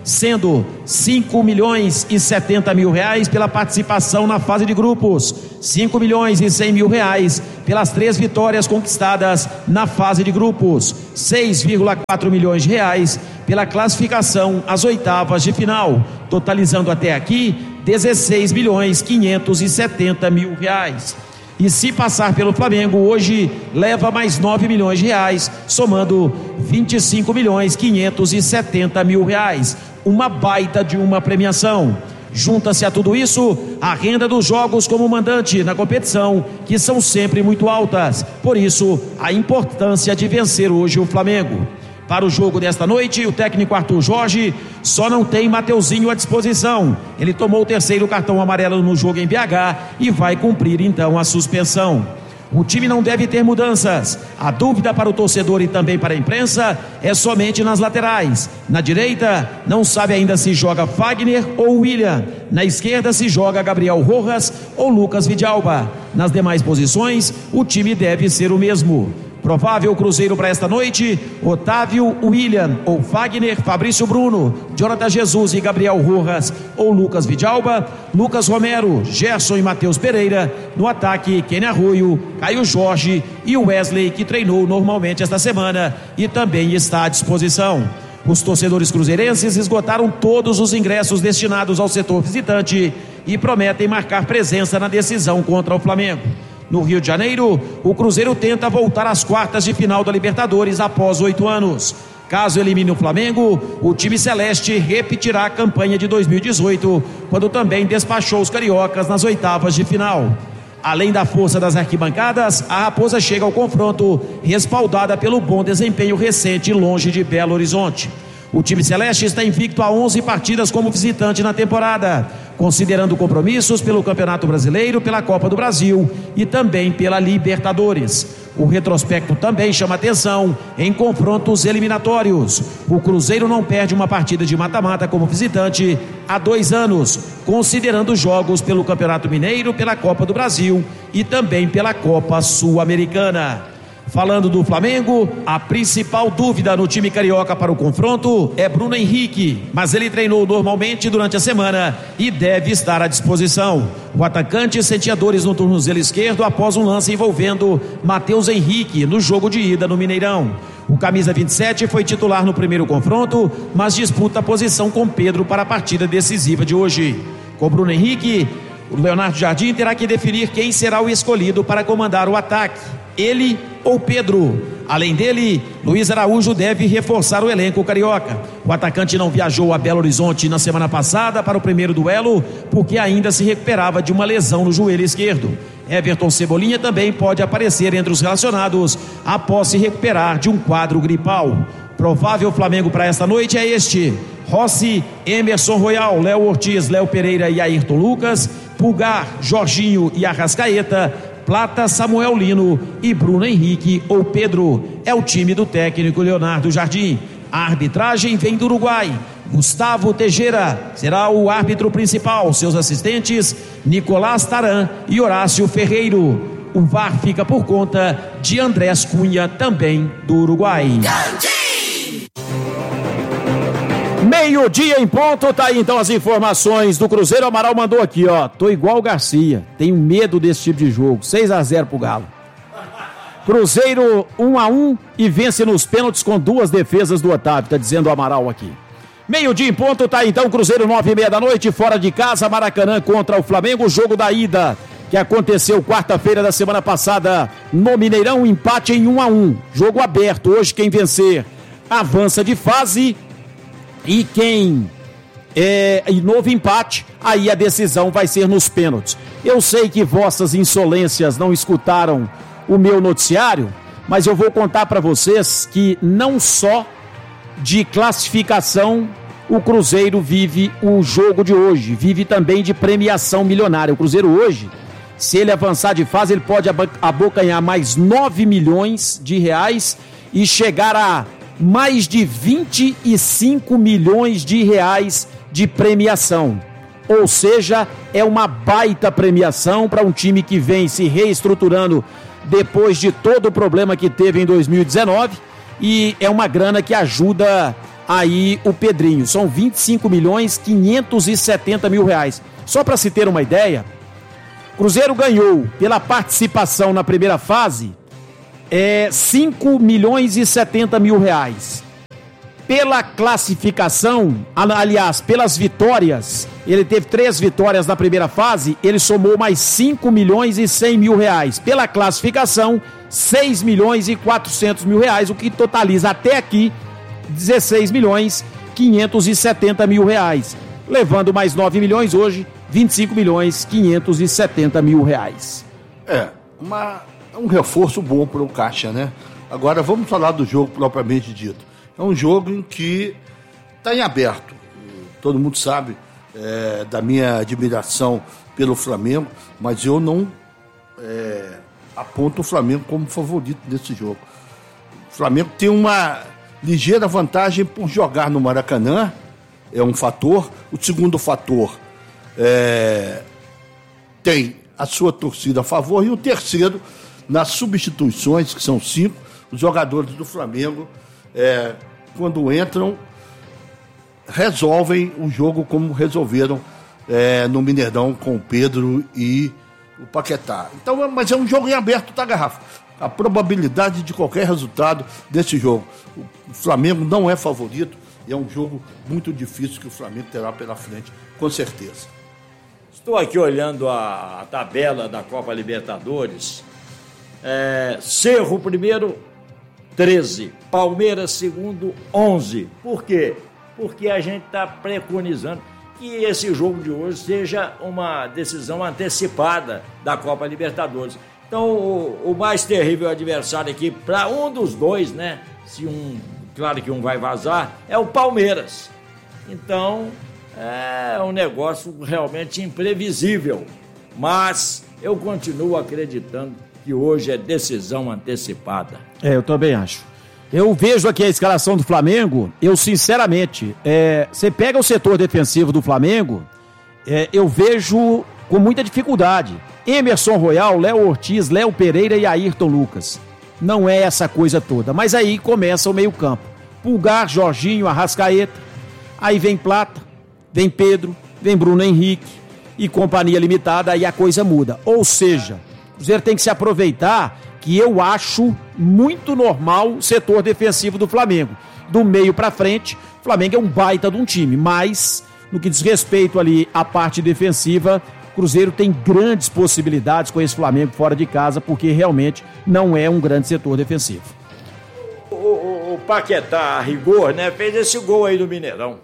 Speaker 1: sendo cinco milhões e setenta mil reais pela participação na fase de grupos, cinco milhões e cem mil reais pelas três vitórias conquistadas na fase de grupos, seis vírgula quatro milhões de reais pela classificação às oitavas de final, totalizando até aqui dezesseis milhões quinhentos e setenta mil reais. E se passar pelo Flamengo hoje, leva mais nove milhões de reais, somando vinte e cinco milhões quinhentos e setenta mil reais. Uma baita de uma premiação. Junta-se a tudo isso a renda dos jogos como mandante na competição, que são sempre muito altas. Por isso, a importância de vencer hoje o Flamengo. Para o jogo desta noite, o técnico Arthur Jorge só não tem Mateuzinho à disposição. Ele tomou o terceiro cartão amarelo no jogo em B H e vai cumprir então a suspensão. O time não deve ter mudanças. A dúvida para o torcedor e também para a imprensa é somente nas laterais. Na direita, não sabe ainda se joga Fagner ou William. Na esquerda se joga Gabriel Rojas ou Lucas Vidalba. Nas demais posições, o time deve ser o mesmo. Provável Cruzeiro para esta noite: Otávio, William ou Fagner, Fabrício Bruno, Jonathan Jesus e Gabriel Rojas ou Lucas Vidalba, Lucas Romero, Gerson e Matheus Pereira. No ataque, Kenny Arroio, Caio Jorge e Wesley, que treinou normalmente esta semana e também está à disposição. Os torcedores cruzeirenses esgotaram todos os ingressos destinados ao setor visitante e prometem marcar presença na decisão contra o Flamengo. No Rio de Janeiro, o Cruzeiro tenta voltar às quartas de final da Libertadores após oito anos. Caso elimine o Flamengo, o time celeste repetirá a campanha de dois mil e dezoito, quando também despachou os cariocas nas oitavas de final. Além da força das arquibancadas, a Raposa chega ao confronto respaldada pelo bom desempenho recente longe de Belo Horizonte. O time celeste está invicto a onze partidas como visitante na temporada, considerando compromissos pelo Campeonato Brasileiro, pela Copa do Brasil e também pela Libertadores. O retrospecto também chama atenção em confrontos eliminatórios. O Cruzeiro não perde uma partida de mata-mata como visitante há dois anos, considerando jogos pelo Campeonato Mineiro, pela Copa do Brasil e também pela Copa Sul-Americana. Falando do Flamengo, a principal dúvida no time carioca para o confronto é Bruno Henrique, mas ele treinou normalmente durante a semana e deve estar à disposição. O atacante sentia dores no tornozelo esquerdo após um lance envolvendo Matheus Henrique no jogo de ida no Mineirão. O camisa vinte e sete foi titular no primeiro confronto, mas disputa a posição com Pedro para a partida decisiva de hoje. Com Bruno Henrique, o Leonardo Jardim terá que definir quem será o escolhido para comandar o ataque, ele ou Pedro. Além dele, Luiz Araújo deve reforçar o elenco carioca. O atacante não viajou a Belo Horizonte na semana passada para o primeiro duelo, porque ainda se recuperava de uma lesão no joelho esquerdo. Everton Cebolinha também pode aparecer entre os relacionados após se recuperar de um quadro gripal. Provável Flamengo para esta noite é este: Rossi, Emerson Royal, Léo Ortiz, Léo Pereira e Ayrton Lucas, Pulgar, Jorginho e Arrascaeta, Plata, Samuel Lino e Bruno Henrique ou Pedro. É o time do técnico Leonardo Jardim. A arbitragem vem do Uruguai. Gustavo Teixeira será o árbitro principal. Seus assistentes, Nicolás Taran e Horácio Ferreiro. O V A R fica por conta de Andrés Cunha, também do Uruguai. Meio-dia em ponto, tá aí então as informações do Cruzeiro. O Amaral mandou aqui, ó: tô igual o Garcia, tenho medo desse tipo de jogo. seis a zero pro Galo. Cruzeiro um a um e vence nos pênaltis com duas defesas do Otávio, tá dizendo o Amaral aqui. Meio-dia em ponto, tá aí então Cruzeiro nove e meia da noite, fora de casa, Maracanã contra o Flamengo, o jogo da ida que aconteceu quarta-feira da semana passada no Mineirão, empate em um a um, jogo aberto. Hoje quem vencer avança de fase. E quem é, e novo empate, aí a decisão vai ser nos pênaltis. Eu sei que vossas insolências não escutaram o meu noticiário, mas eu vou contar para vocês que não só de classificação o Cruzeiro vive o jogo de hoje, vive também de premiação milionária. O Cruzeiro hoje, se ele avançar de fase, ele pode abocanhar mais nove milhões de reais e chegar a mais de vinte e cinco milhões de reais de premiação. Ou seja, é uma baita premiação para um time que vem se reestruturando depois de todo o problema que teve em dois mil e dezenove, e é uma grana que ajuda aí o Pedrinho. São vinte e cinco milhões quinhentos e setenta mil reais. Só para se ter uma ideia, Cruzeiro ganhou pela participação na primeira fase é, cinco milhões e setenta mil reais. Pela classificação, aliás, pelas vitórias, ele teve três vitórias na primeira fase, ele somou mais cinco milhões e cem mil reais. Pela classificação, seis milhões e quatrocentos mil reais, o que totaliza até aqui dezesseis milhões quinhentos e setenta mil reais. Levando mais nove milhões hoje, vinte e cinco milhões quinhentos e setenta mil reais.
Speaker 2: É, uma, um reforço bom para o Caixa, né? Agora vamos falar do jogo propriamente dito. É um jogo em que está em aberto. Todo mundo sabe é, da minha admiração pelo Flamengo, mas eu não é, aponto o Flamengo como favorito nesse jogo. O Flamengo tem uma ligeira vantagem por jogar no Maracanã, é um fator. O segundo fator é, tem a sua torcida a favor. E o terceiro, nas substituições, que são cinco, os jogadores do Flamengo, é, quando entram, resolvem o jogo como resolveram é, no Mineirão com o Pedro e o Paquetá. Então, mas é um jogo em aberto, tá, Garrafa? A probabilidade de qualquer resultado desse jogo. O Flamengo não é favorito, e é um jogo muito difícil que o Flamengo terá pela frente, com certeza.
Speaker 3: Estou aqui olhando a, a tabela da Copa Libertadores. É, Cerro primeiro, treze. Palmeiras segundo, onze. Por quê? Porque a gente está preconizando que esse jogo de hoje seja uma decisão antecipada da Copa Libertadores. Então, o, o mais terrível adversário aqui, para um dos dois, né? Se um, claro que um vai vazar, é o Palmeiras. Então, é um negócio realmente imprevisível. Mas eu continuo acreditando que hoje é decisão antecipada.
Speaker 1: É, eu também acho. Eu vejo aqui a escalação do Flamengo, eu sinceramente, é, você pega o setor defensivo do Flamengo, é, eu vejo com muita dificuldade. Emerson Royal, Léo Ortiz, Léo Pereira e Ayrton Lucas. Não é essa coisa toda, mas aí começa o meio campo. Pulgar, Jorginho, Arrascaeta, aí vem Plata, vem Pedro, vem Bruno Henrique e companhia limitada, aí a coisa muda. Ou seja, o Cruzeiro tem que se aproveitar, que eu acho muito normal o setor defensivo do Flamengo. Do meio pra frente, o Flamengo é um baita de um time, mas no que diz respeito ali à parte defensiva, o Cruzeiro tem grandes possibilidades com esse Flamengo fora de casa, porque realmente não é um grande setor defensivo.
Speaker 3: O, o, o Paquetá, a rigor, né, fez esse gol aí do Mineirão.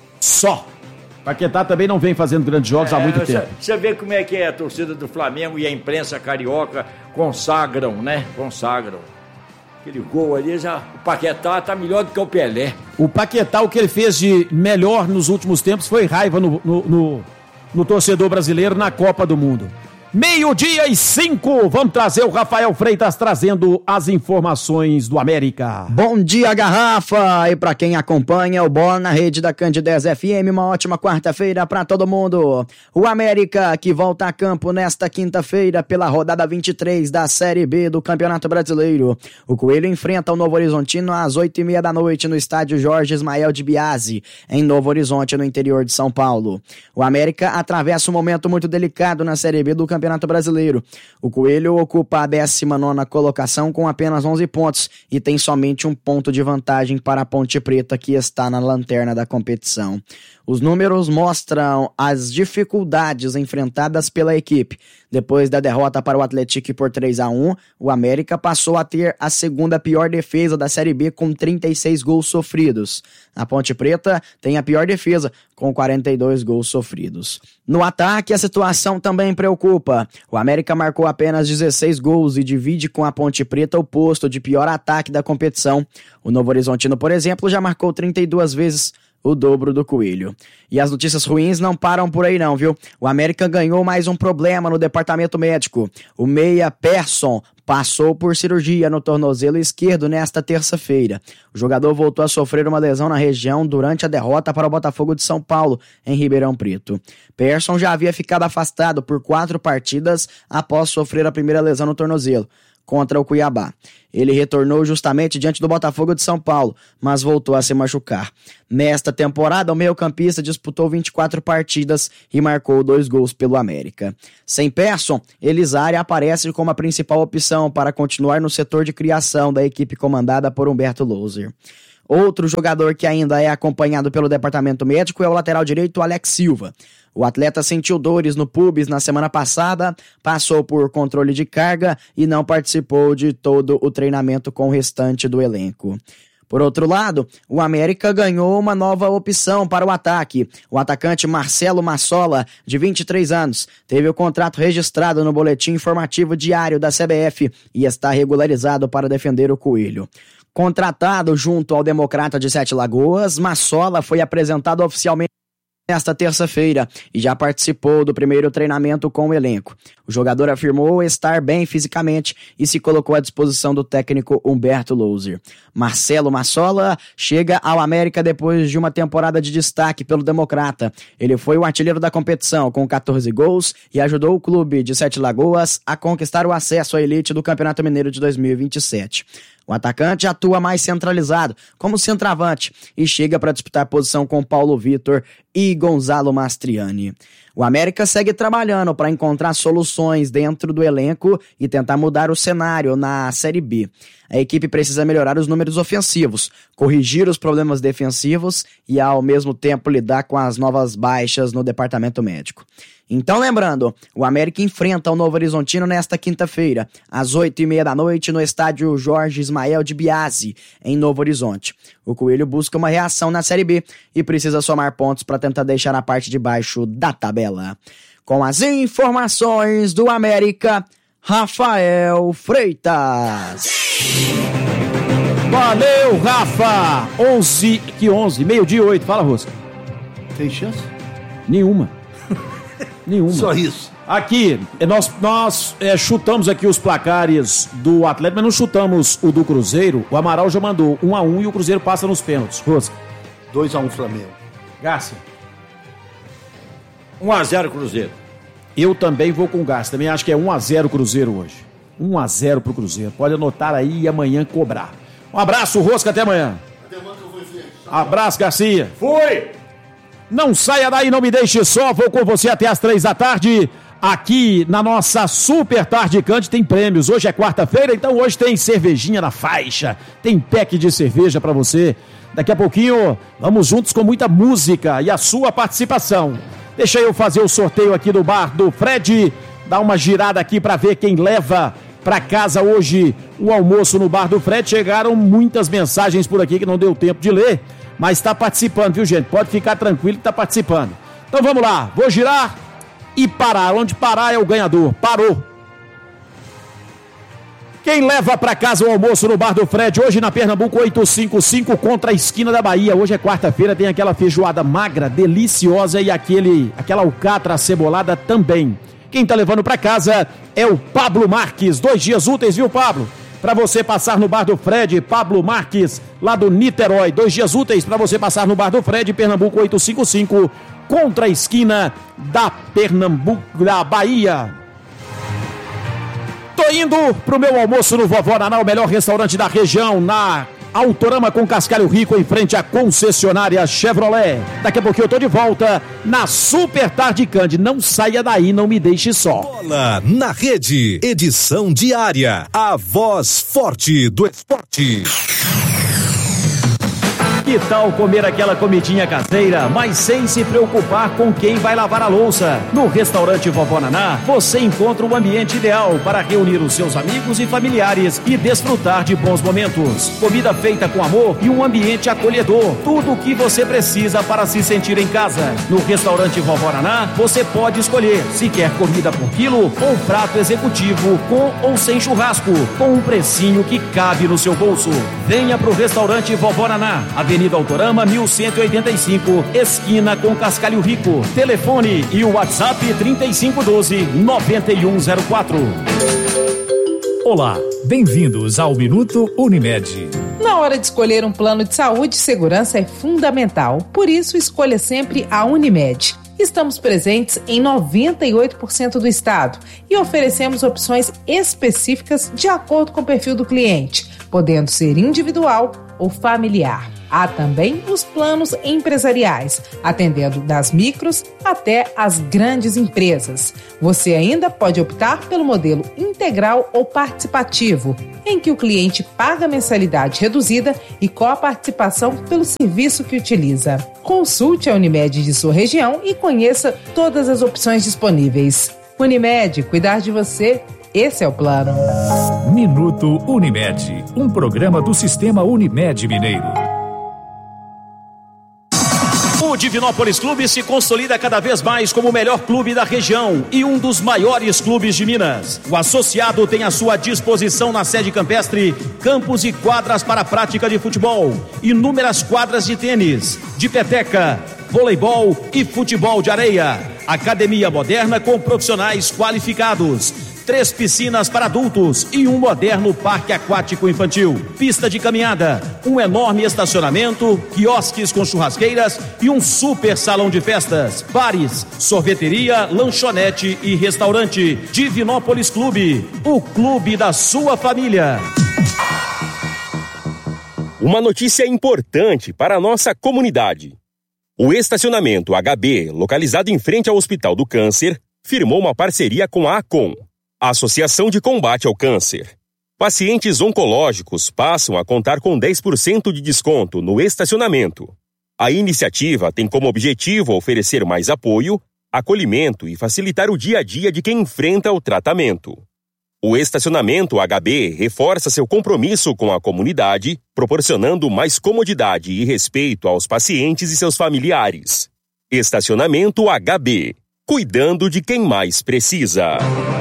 Speaker 1: Só. Paquetá também não vem fazendo grandes jogos é, há muito
Speaker 3: você,
Speaker 1: tempo.
Speaker 3: Você vê como é que é a torcida do Flamengo e a imprensa carioca consagram, né? Consagram. Aquele gol ali, já, o Paquetá tá melhor do que o Pelé.
Speaker 1: O Paquetá, o que ele fez de melhor nos últimos tempos foi raiva no, no, no, no torcedor brasileiro na Copa do Mundo. Meio-dia e cinco, vamos trazer o Rafael Freitas trazendo as informações do América.
Speaker 5: Bom dia, Garrafa, e para quem acompanha o Bola na Rede da Candidez F M, uma ótima quarta-feira para todo mundo. O América que volta a campo nesta quinta-feira pela rodada vinte e três da Série B do Campeonato Brasileiro. O Coelho enfrenta o Novo Horizontino às oito e meia da noite no estádio Jorge Ismael de Biasi, em Novo Horizonte, no interior de São Paulo. O América atravessa um momento muito delicado na Série B do Campeonato Campeonato Brasileiro. O Coelho ocupa a décima nona colocação com apenas onze pontos e tem somente um ponto de vantagem para a Ponte Preta, que está na lanterna da competição. Os números mostram as dificuldades enfrentadas pela equipe. Depois da derrota para o Atlético por três a um, o América passou a ter a segunda pior defesa da Série B com trinta e seis gols sofridos. A Ponte Preta tem a pior defesa com quarenta e dois gols sofridos. No ataque, a situação também preocupa. O América marcou apenas dezesseis gols e divide com a Ponte Preta o posto de pior ataque da competição. O Novo Horizontino, por exemplo, já marcou trinta e duas vezes o dobro do Coelho. E as notícias ruins não param por aí não, viu? O América ganhou mais um problema no departamento médico. O meia Persson passou por cirurgia no tornozelo esquerdo nesta terça-feira. O jogador voltou a sofrer uma lesão na região durante a derrota para o Botafogo de São Paulo, em Ribeirão Preto. Persson já havia ficado afastado por quatro partidas após sofrer a primeira lesão no tornozelo. contra o Cuiabá. Ele retornou justamente diante do Botafogo de São Paulo, mas voltou a se machucar. Nesta temporada, o meio-campista disputou vinte e quatro partidas e marcou dois gols pelo América. Sem Persson, Elizari aparece como a principal opção para continuar no setor de criação da equipe comandada por Humberto Louser. Outro jogador que ainda é acompanhado pelo departamento médico é o lateral direito Alex Silva. O atleta sentiu dores no pubis na semana passada, passou por controle de carga e não participou de todo o treinamento com o restante do elenco. Por outro lado, o América ganhou uma nova opção para o ataque. O atacante Marcelo Massola, de vinte e três anos, teve o contrato registrado no boletim informativo diário da C B F e está regularizado para defender o Coelho. Contratado junto ao Democrata de Sete Lagoas, Massola foi apresentado oficialmente nesta terça-feira e já participou do primeiro treinamento com o elenco. O jogador afirmou estar bem fisicamente e se colocou à disposição do técnico Humberto Louser. Marcelo Massola chega ao América depois de uma temporada de destaque pelo Democrata. Ele foi o artilheiro da competição com catorze gols e ajudou o clube de Sete Lagoas a conquistar o acesso à elite do Campeonato Mineiro de dois mil e vinte e sete. O atacante atua mais centralizado, como centroavante, e chega para disputar posição com Paulo Vitor e Gonzalo Mastriani. O América segue trabalhando para encontrar soluções dentro do elenco e tentar mudar o cenário na Série B. A equipe precisa melhorar os números ofensivos, corrigir os problemas defensivos e, ao mesmo tempo, lidar com as novas baixas no departamento médico. Então, lembrando, o América enfrenta o Novo Horizontino nesta quinta-feira, às oito e meia da noite, no estádio Jorge Ismael de Biasi, em Novo Horizonte. O Coelho busca uma reação na Série B e precisa somar pontos para tentar deixar na parte de baixo da tabela. Com as informações do América, Rafael Freitas.
Speaker 1: Valeu, Rafa! onze, que onze? Meio-dia oito. Fala, Rosca.
Speaker 2: Tem chance?
Speaker 1: Nenhuma. Nenhuma.
Speaker 2: Só isso.
Speaker 1: Aqui, nós, nós é, chutamos aqui os placares do Atlético, mas não chutamos o do Cruzeiro. O Amaral já mandou um a um e o Cruzeiro passa nos pênaltis. Rosca.
Speaker 2: dois a um Flamengo.
Speaker 1: Garcia.
Speaker 3: um a zero Cruzeiro.
Speaker 1: Eu também vou com o Garcia. Também acho que é um a zero Cruzeiro hoje. um a zero pro Cruzeiro. Pode anotar aí e amanhã cobrar. Um abraço, Rosca, até amanhã. Abraço, Garcia.
Speaker 3: Fui!
Speaker 1: Não saia daí, não me deixe só. Vou com você até as três da tarde. Aqui na nossa Super Tarde Cante tem prêmios. Hoje é quarta-feira, então hoje tem cervejinha na faixa. Tem pack de cerveja pra você. Daqui a pouquinho, vamos juntos com muita música e a sua participação. Deixa eu fazer o sorteio aqui do bar do Fred. Dá uma girada aqui pra ver quem leva pra casa hoje o almoço no bar do Fred. Chegaram muitas mensagens por aqui que não deu tempo de ler. Mas está participando, viu, gente? Pode ficar tranquilo que está participando. Então vamos lá, vou girar e parar. Onde parar é o ganhador. Parou. Quem leva para casa o almoço no bar do Fred, hoje na Pernambuco oitocentos e cinquenta e cinco contra a esquina da Bahia. Hoje é quarta-feira, tem aquela feijoada magra, deliciosa e aquele, aquela alcatra acebolada também. Quem tá levando para casa é o Pablo Marques. Dois dias úteis, viu, Pablo? Para você passar no bar do Fred, Pablo Marques, lá do Niterói. Dois dias úteis para você passar no bar do Fred, Pernambuco oitocentos e cinquenta e cinco, contra a esquina da Pernambuco, da Bahia. Tô indo pro meu almoço no Vovó Naná, o melhor restaurante da região, na Autorama com Cascalho Rico, em frente à concessionária Chevrolet. Daqui a pouquinho eu tô de volta na Super Tarde Cande. Não saia daí, não me deixe só.
Speaker 8: Bola na Rede, edição diária. A voz forte do esporte.
Speaker 1: Que tal comer aquela comidinha caseira, mas sem se preocupar com quem vai lavar a louça? No restaurante Vovó Naná, você encontra o ambiente ideal para reunir os seus amigos e familiares e desfrutar de bons momentos. Comida feita com amor e um ambiente acolhedor. Tudo o que você precisa para se sentir em casa. No restaurante Vovó Naná, você pode escolher se quer comida por quilo ou prato executivo com ou sem churrasco, com um precinho que cabe no seu bolso. Venha pro restaurante Vovó Naná, Avenida Autorama mil cento e oitenta e cinco, esquina com Cascalho Rico. Telefone e o WhatsApp trinta e cinco doze, noventa e um zero quatro.
Speaker 7: Olá, bem-vindos ao Minuto Unimed.
Speaker 22: Na hora de escolher um plano de saúde, segurança é fundamental. Por isso, escolha sempre a Unimed.
Speaker 4: Estamos presentes em noventa e oito por cento do estado e oferecemos opções específicas de acordo com o perfil do cliente, podendo ser individual ou familiar. Há também os planos empresariais, atendendo das micros até as grandes empresas. Você ainda pode optar pelo modelo integral ou participativo, em que o cliente paga mensalidade reduzida e coparticipação pelo serviço que utiliza. Consulte a Unimed de sua região e conheça todas as opções disponíveis. Unimed, cuidar de você, esse é o plano.
Speaker 7: Minuto Unimed, um programa do Sistema Unimed Mineiro.
Speaker 1: O Divinópolis Clube se consolida cada vez mais como o melhor clube da região e um dos maiores clubes de Minas. O associado tem à sua disposição na sede campestre campos e quadras para a prática de futebol, inúmeras quadras de tênis, de peteca, voleibol e futebol de areia. Academia moderna com profissionais qualificados. Três piscinas para adultos e um moderno parque aquático infantil. Pista de caminhada, um enorme estacionamento, quiosques com churrasqueiras e um super salão de festas. Bares, sorveteria, lanchonete e restaurante. Divinópolis Clube, o clube da sua família.
Speaker 22: Uma notícia importante para a nossa comunidade. O estacionamento H B, localizado em frente ao Hospital do Câncer, firmou uma parceria com a ACOM, a Associação de Combate ao Câncer. Pacientes oncológicos passam a contar com dez por cento de desconto no estacionamento. A iniciativa tem como objetivo oferecer mais apoio, acolhimento e facilitar o dia a dia de quem enfrenta o tratamento. O estacionamento H B reforça seu compromisso com a comunidade, proporcionando mais comodidade e respeito aos pacientes e seus familiares. Estacionamento H B, cuidando de quem mais precisa.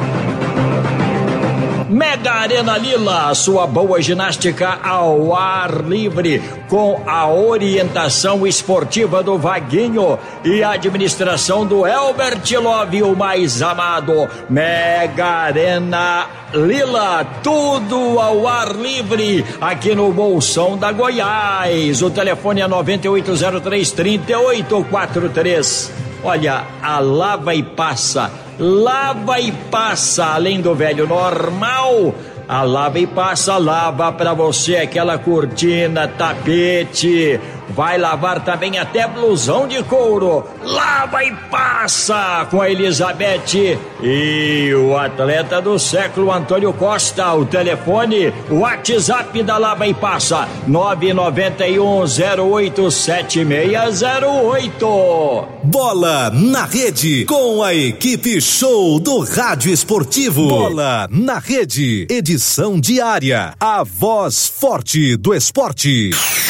Speaker 3: Mega Arena Lila, sua boa ginástica ao ar livre, com a orientação esportiva do Vaguinho e a administração do Elbert Love, o mais amado. Mega Arena Lila, tudo ao ar livre, aqui no Bolsão da Goiás. O telefone é nove oito zero três, três oito quatro três. Olha, a Lava e Passa, lava e passa, além do velho normal, a Lava e Passa lava pra você aquela cortina, tapete, vai lavar também até blusão de couro. Lava e Passa com a Elizabeth e o atleta do século Antônio Costa. O telefone, o WhatsApp da Lava e Passa, nove nove um zero oito sete seis zero oito.
Speaker 8: Bola na Rede, com a equipe show do Rádio Esportivo. Bola na Rede, edição diária, a voz forte do esporte.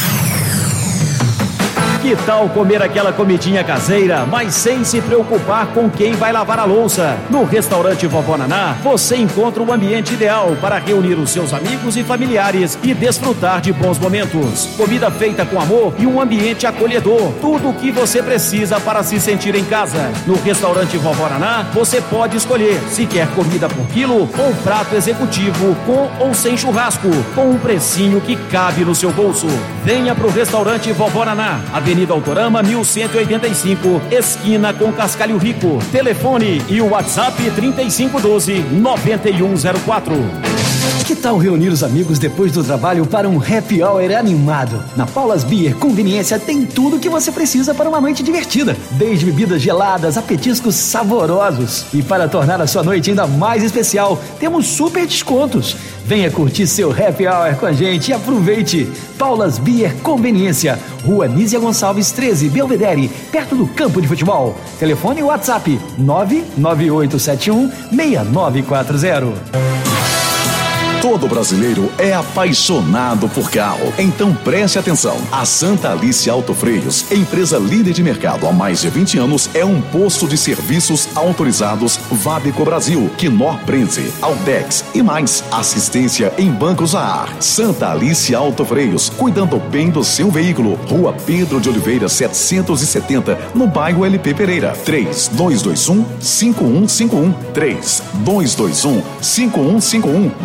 Speaker 1: Que tal comer aquela comidinha caseira, mas sem se preocupar com quem vai lavar a louça? No restaurante Vovó Naná, você encontra o ambiente ideal para reunir os seus amigos e familiares e desfrutar de bons momentos. Comida feita com amor e um ambiente acolhedor. Tudo o que você precisa para se sentir em casa. No restaurante Vovó Naná, você pode escolher se quer comida por quilo ou prato executivo com ou sem churrasco, com um precinho que cabe no seu bolso. Venha pro restaurante Vovó Naná, Avenida Autorama mil cento e oitenta e cinco, esquina com Cascalho Rico. Telefone e o WhatsApp trinta e cinco doze, noventa e um zero quatro.
Speaker 23: Que tal reunir os amigos depois do trabalho para um happy hour animado? Na Paulas Beer Conveniência tem tudo o que você precisa para uma noite divertida, desde bebidas geladas a petiscos saborosos. E para tornar a sua noite ainda mais especial, temos super descontos. Venha curtir seu happy hour com a gente e aproveite. Paulas Beer Conveniência, Rua Nízia Gonçalves treze, Belvedere, perto do campo de futebol. Telefone e WhatsApp nove nove oito sete um seis nove quatro zero.
Speaker 24: Todo brasileiro é apaixonado por carro. Então preste atenção. A Santa Alice Auto Freios, empresa líder de mercado há mais de vinte anos, é um posto de serviços autorizados Vadeco Brasil, Knorr Brenze, Altex e mais. Assistência em bancos a ar. Santa Alice Auto Freios, cuidando bem do seu veículo. Rua Pedro de Oliveira setecentos e setenta, no bairro L P Pereira. três dois dois um, cinco um cinco um. três dois dois um, cinco um cinco um. Guarde bem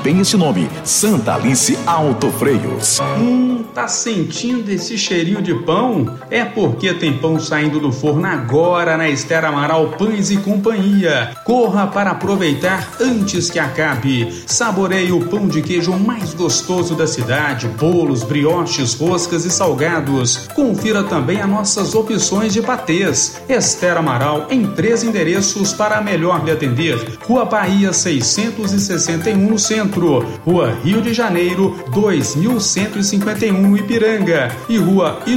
Speaker 24: tem esse nome, Santa Alice Autofreios.
Speaker 6: Hum, tá sentindo esse cheirinho de pão? É porque tem pão saindo do forno agora na Esther Amaral Pães e Companhia. Corra para aproveitar antes que acabe. Saboreie o pão de queijo mais gostoso da cidade, bolos, brioches, roscas e salgados. Confira também as nossas opções de patês. Esther Amaral em três endereços para melhor lhe atender. Rua Bahia seiscentos e sessenta e um no centro, Rua Rio de Janeiro dois mil cento e cinquenta e um no Ipiranga e Rua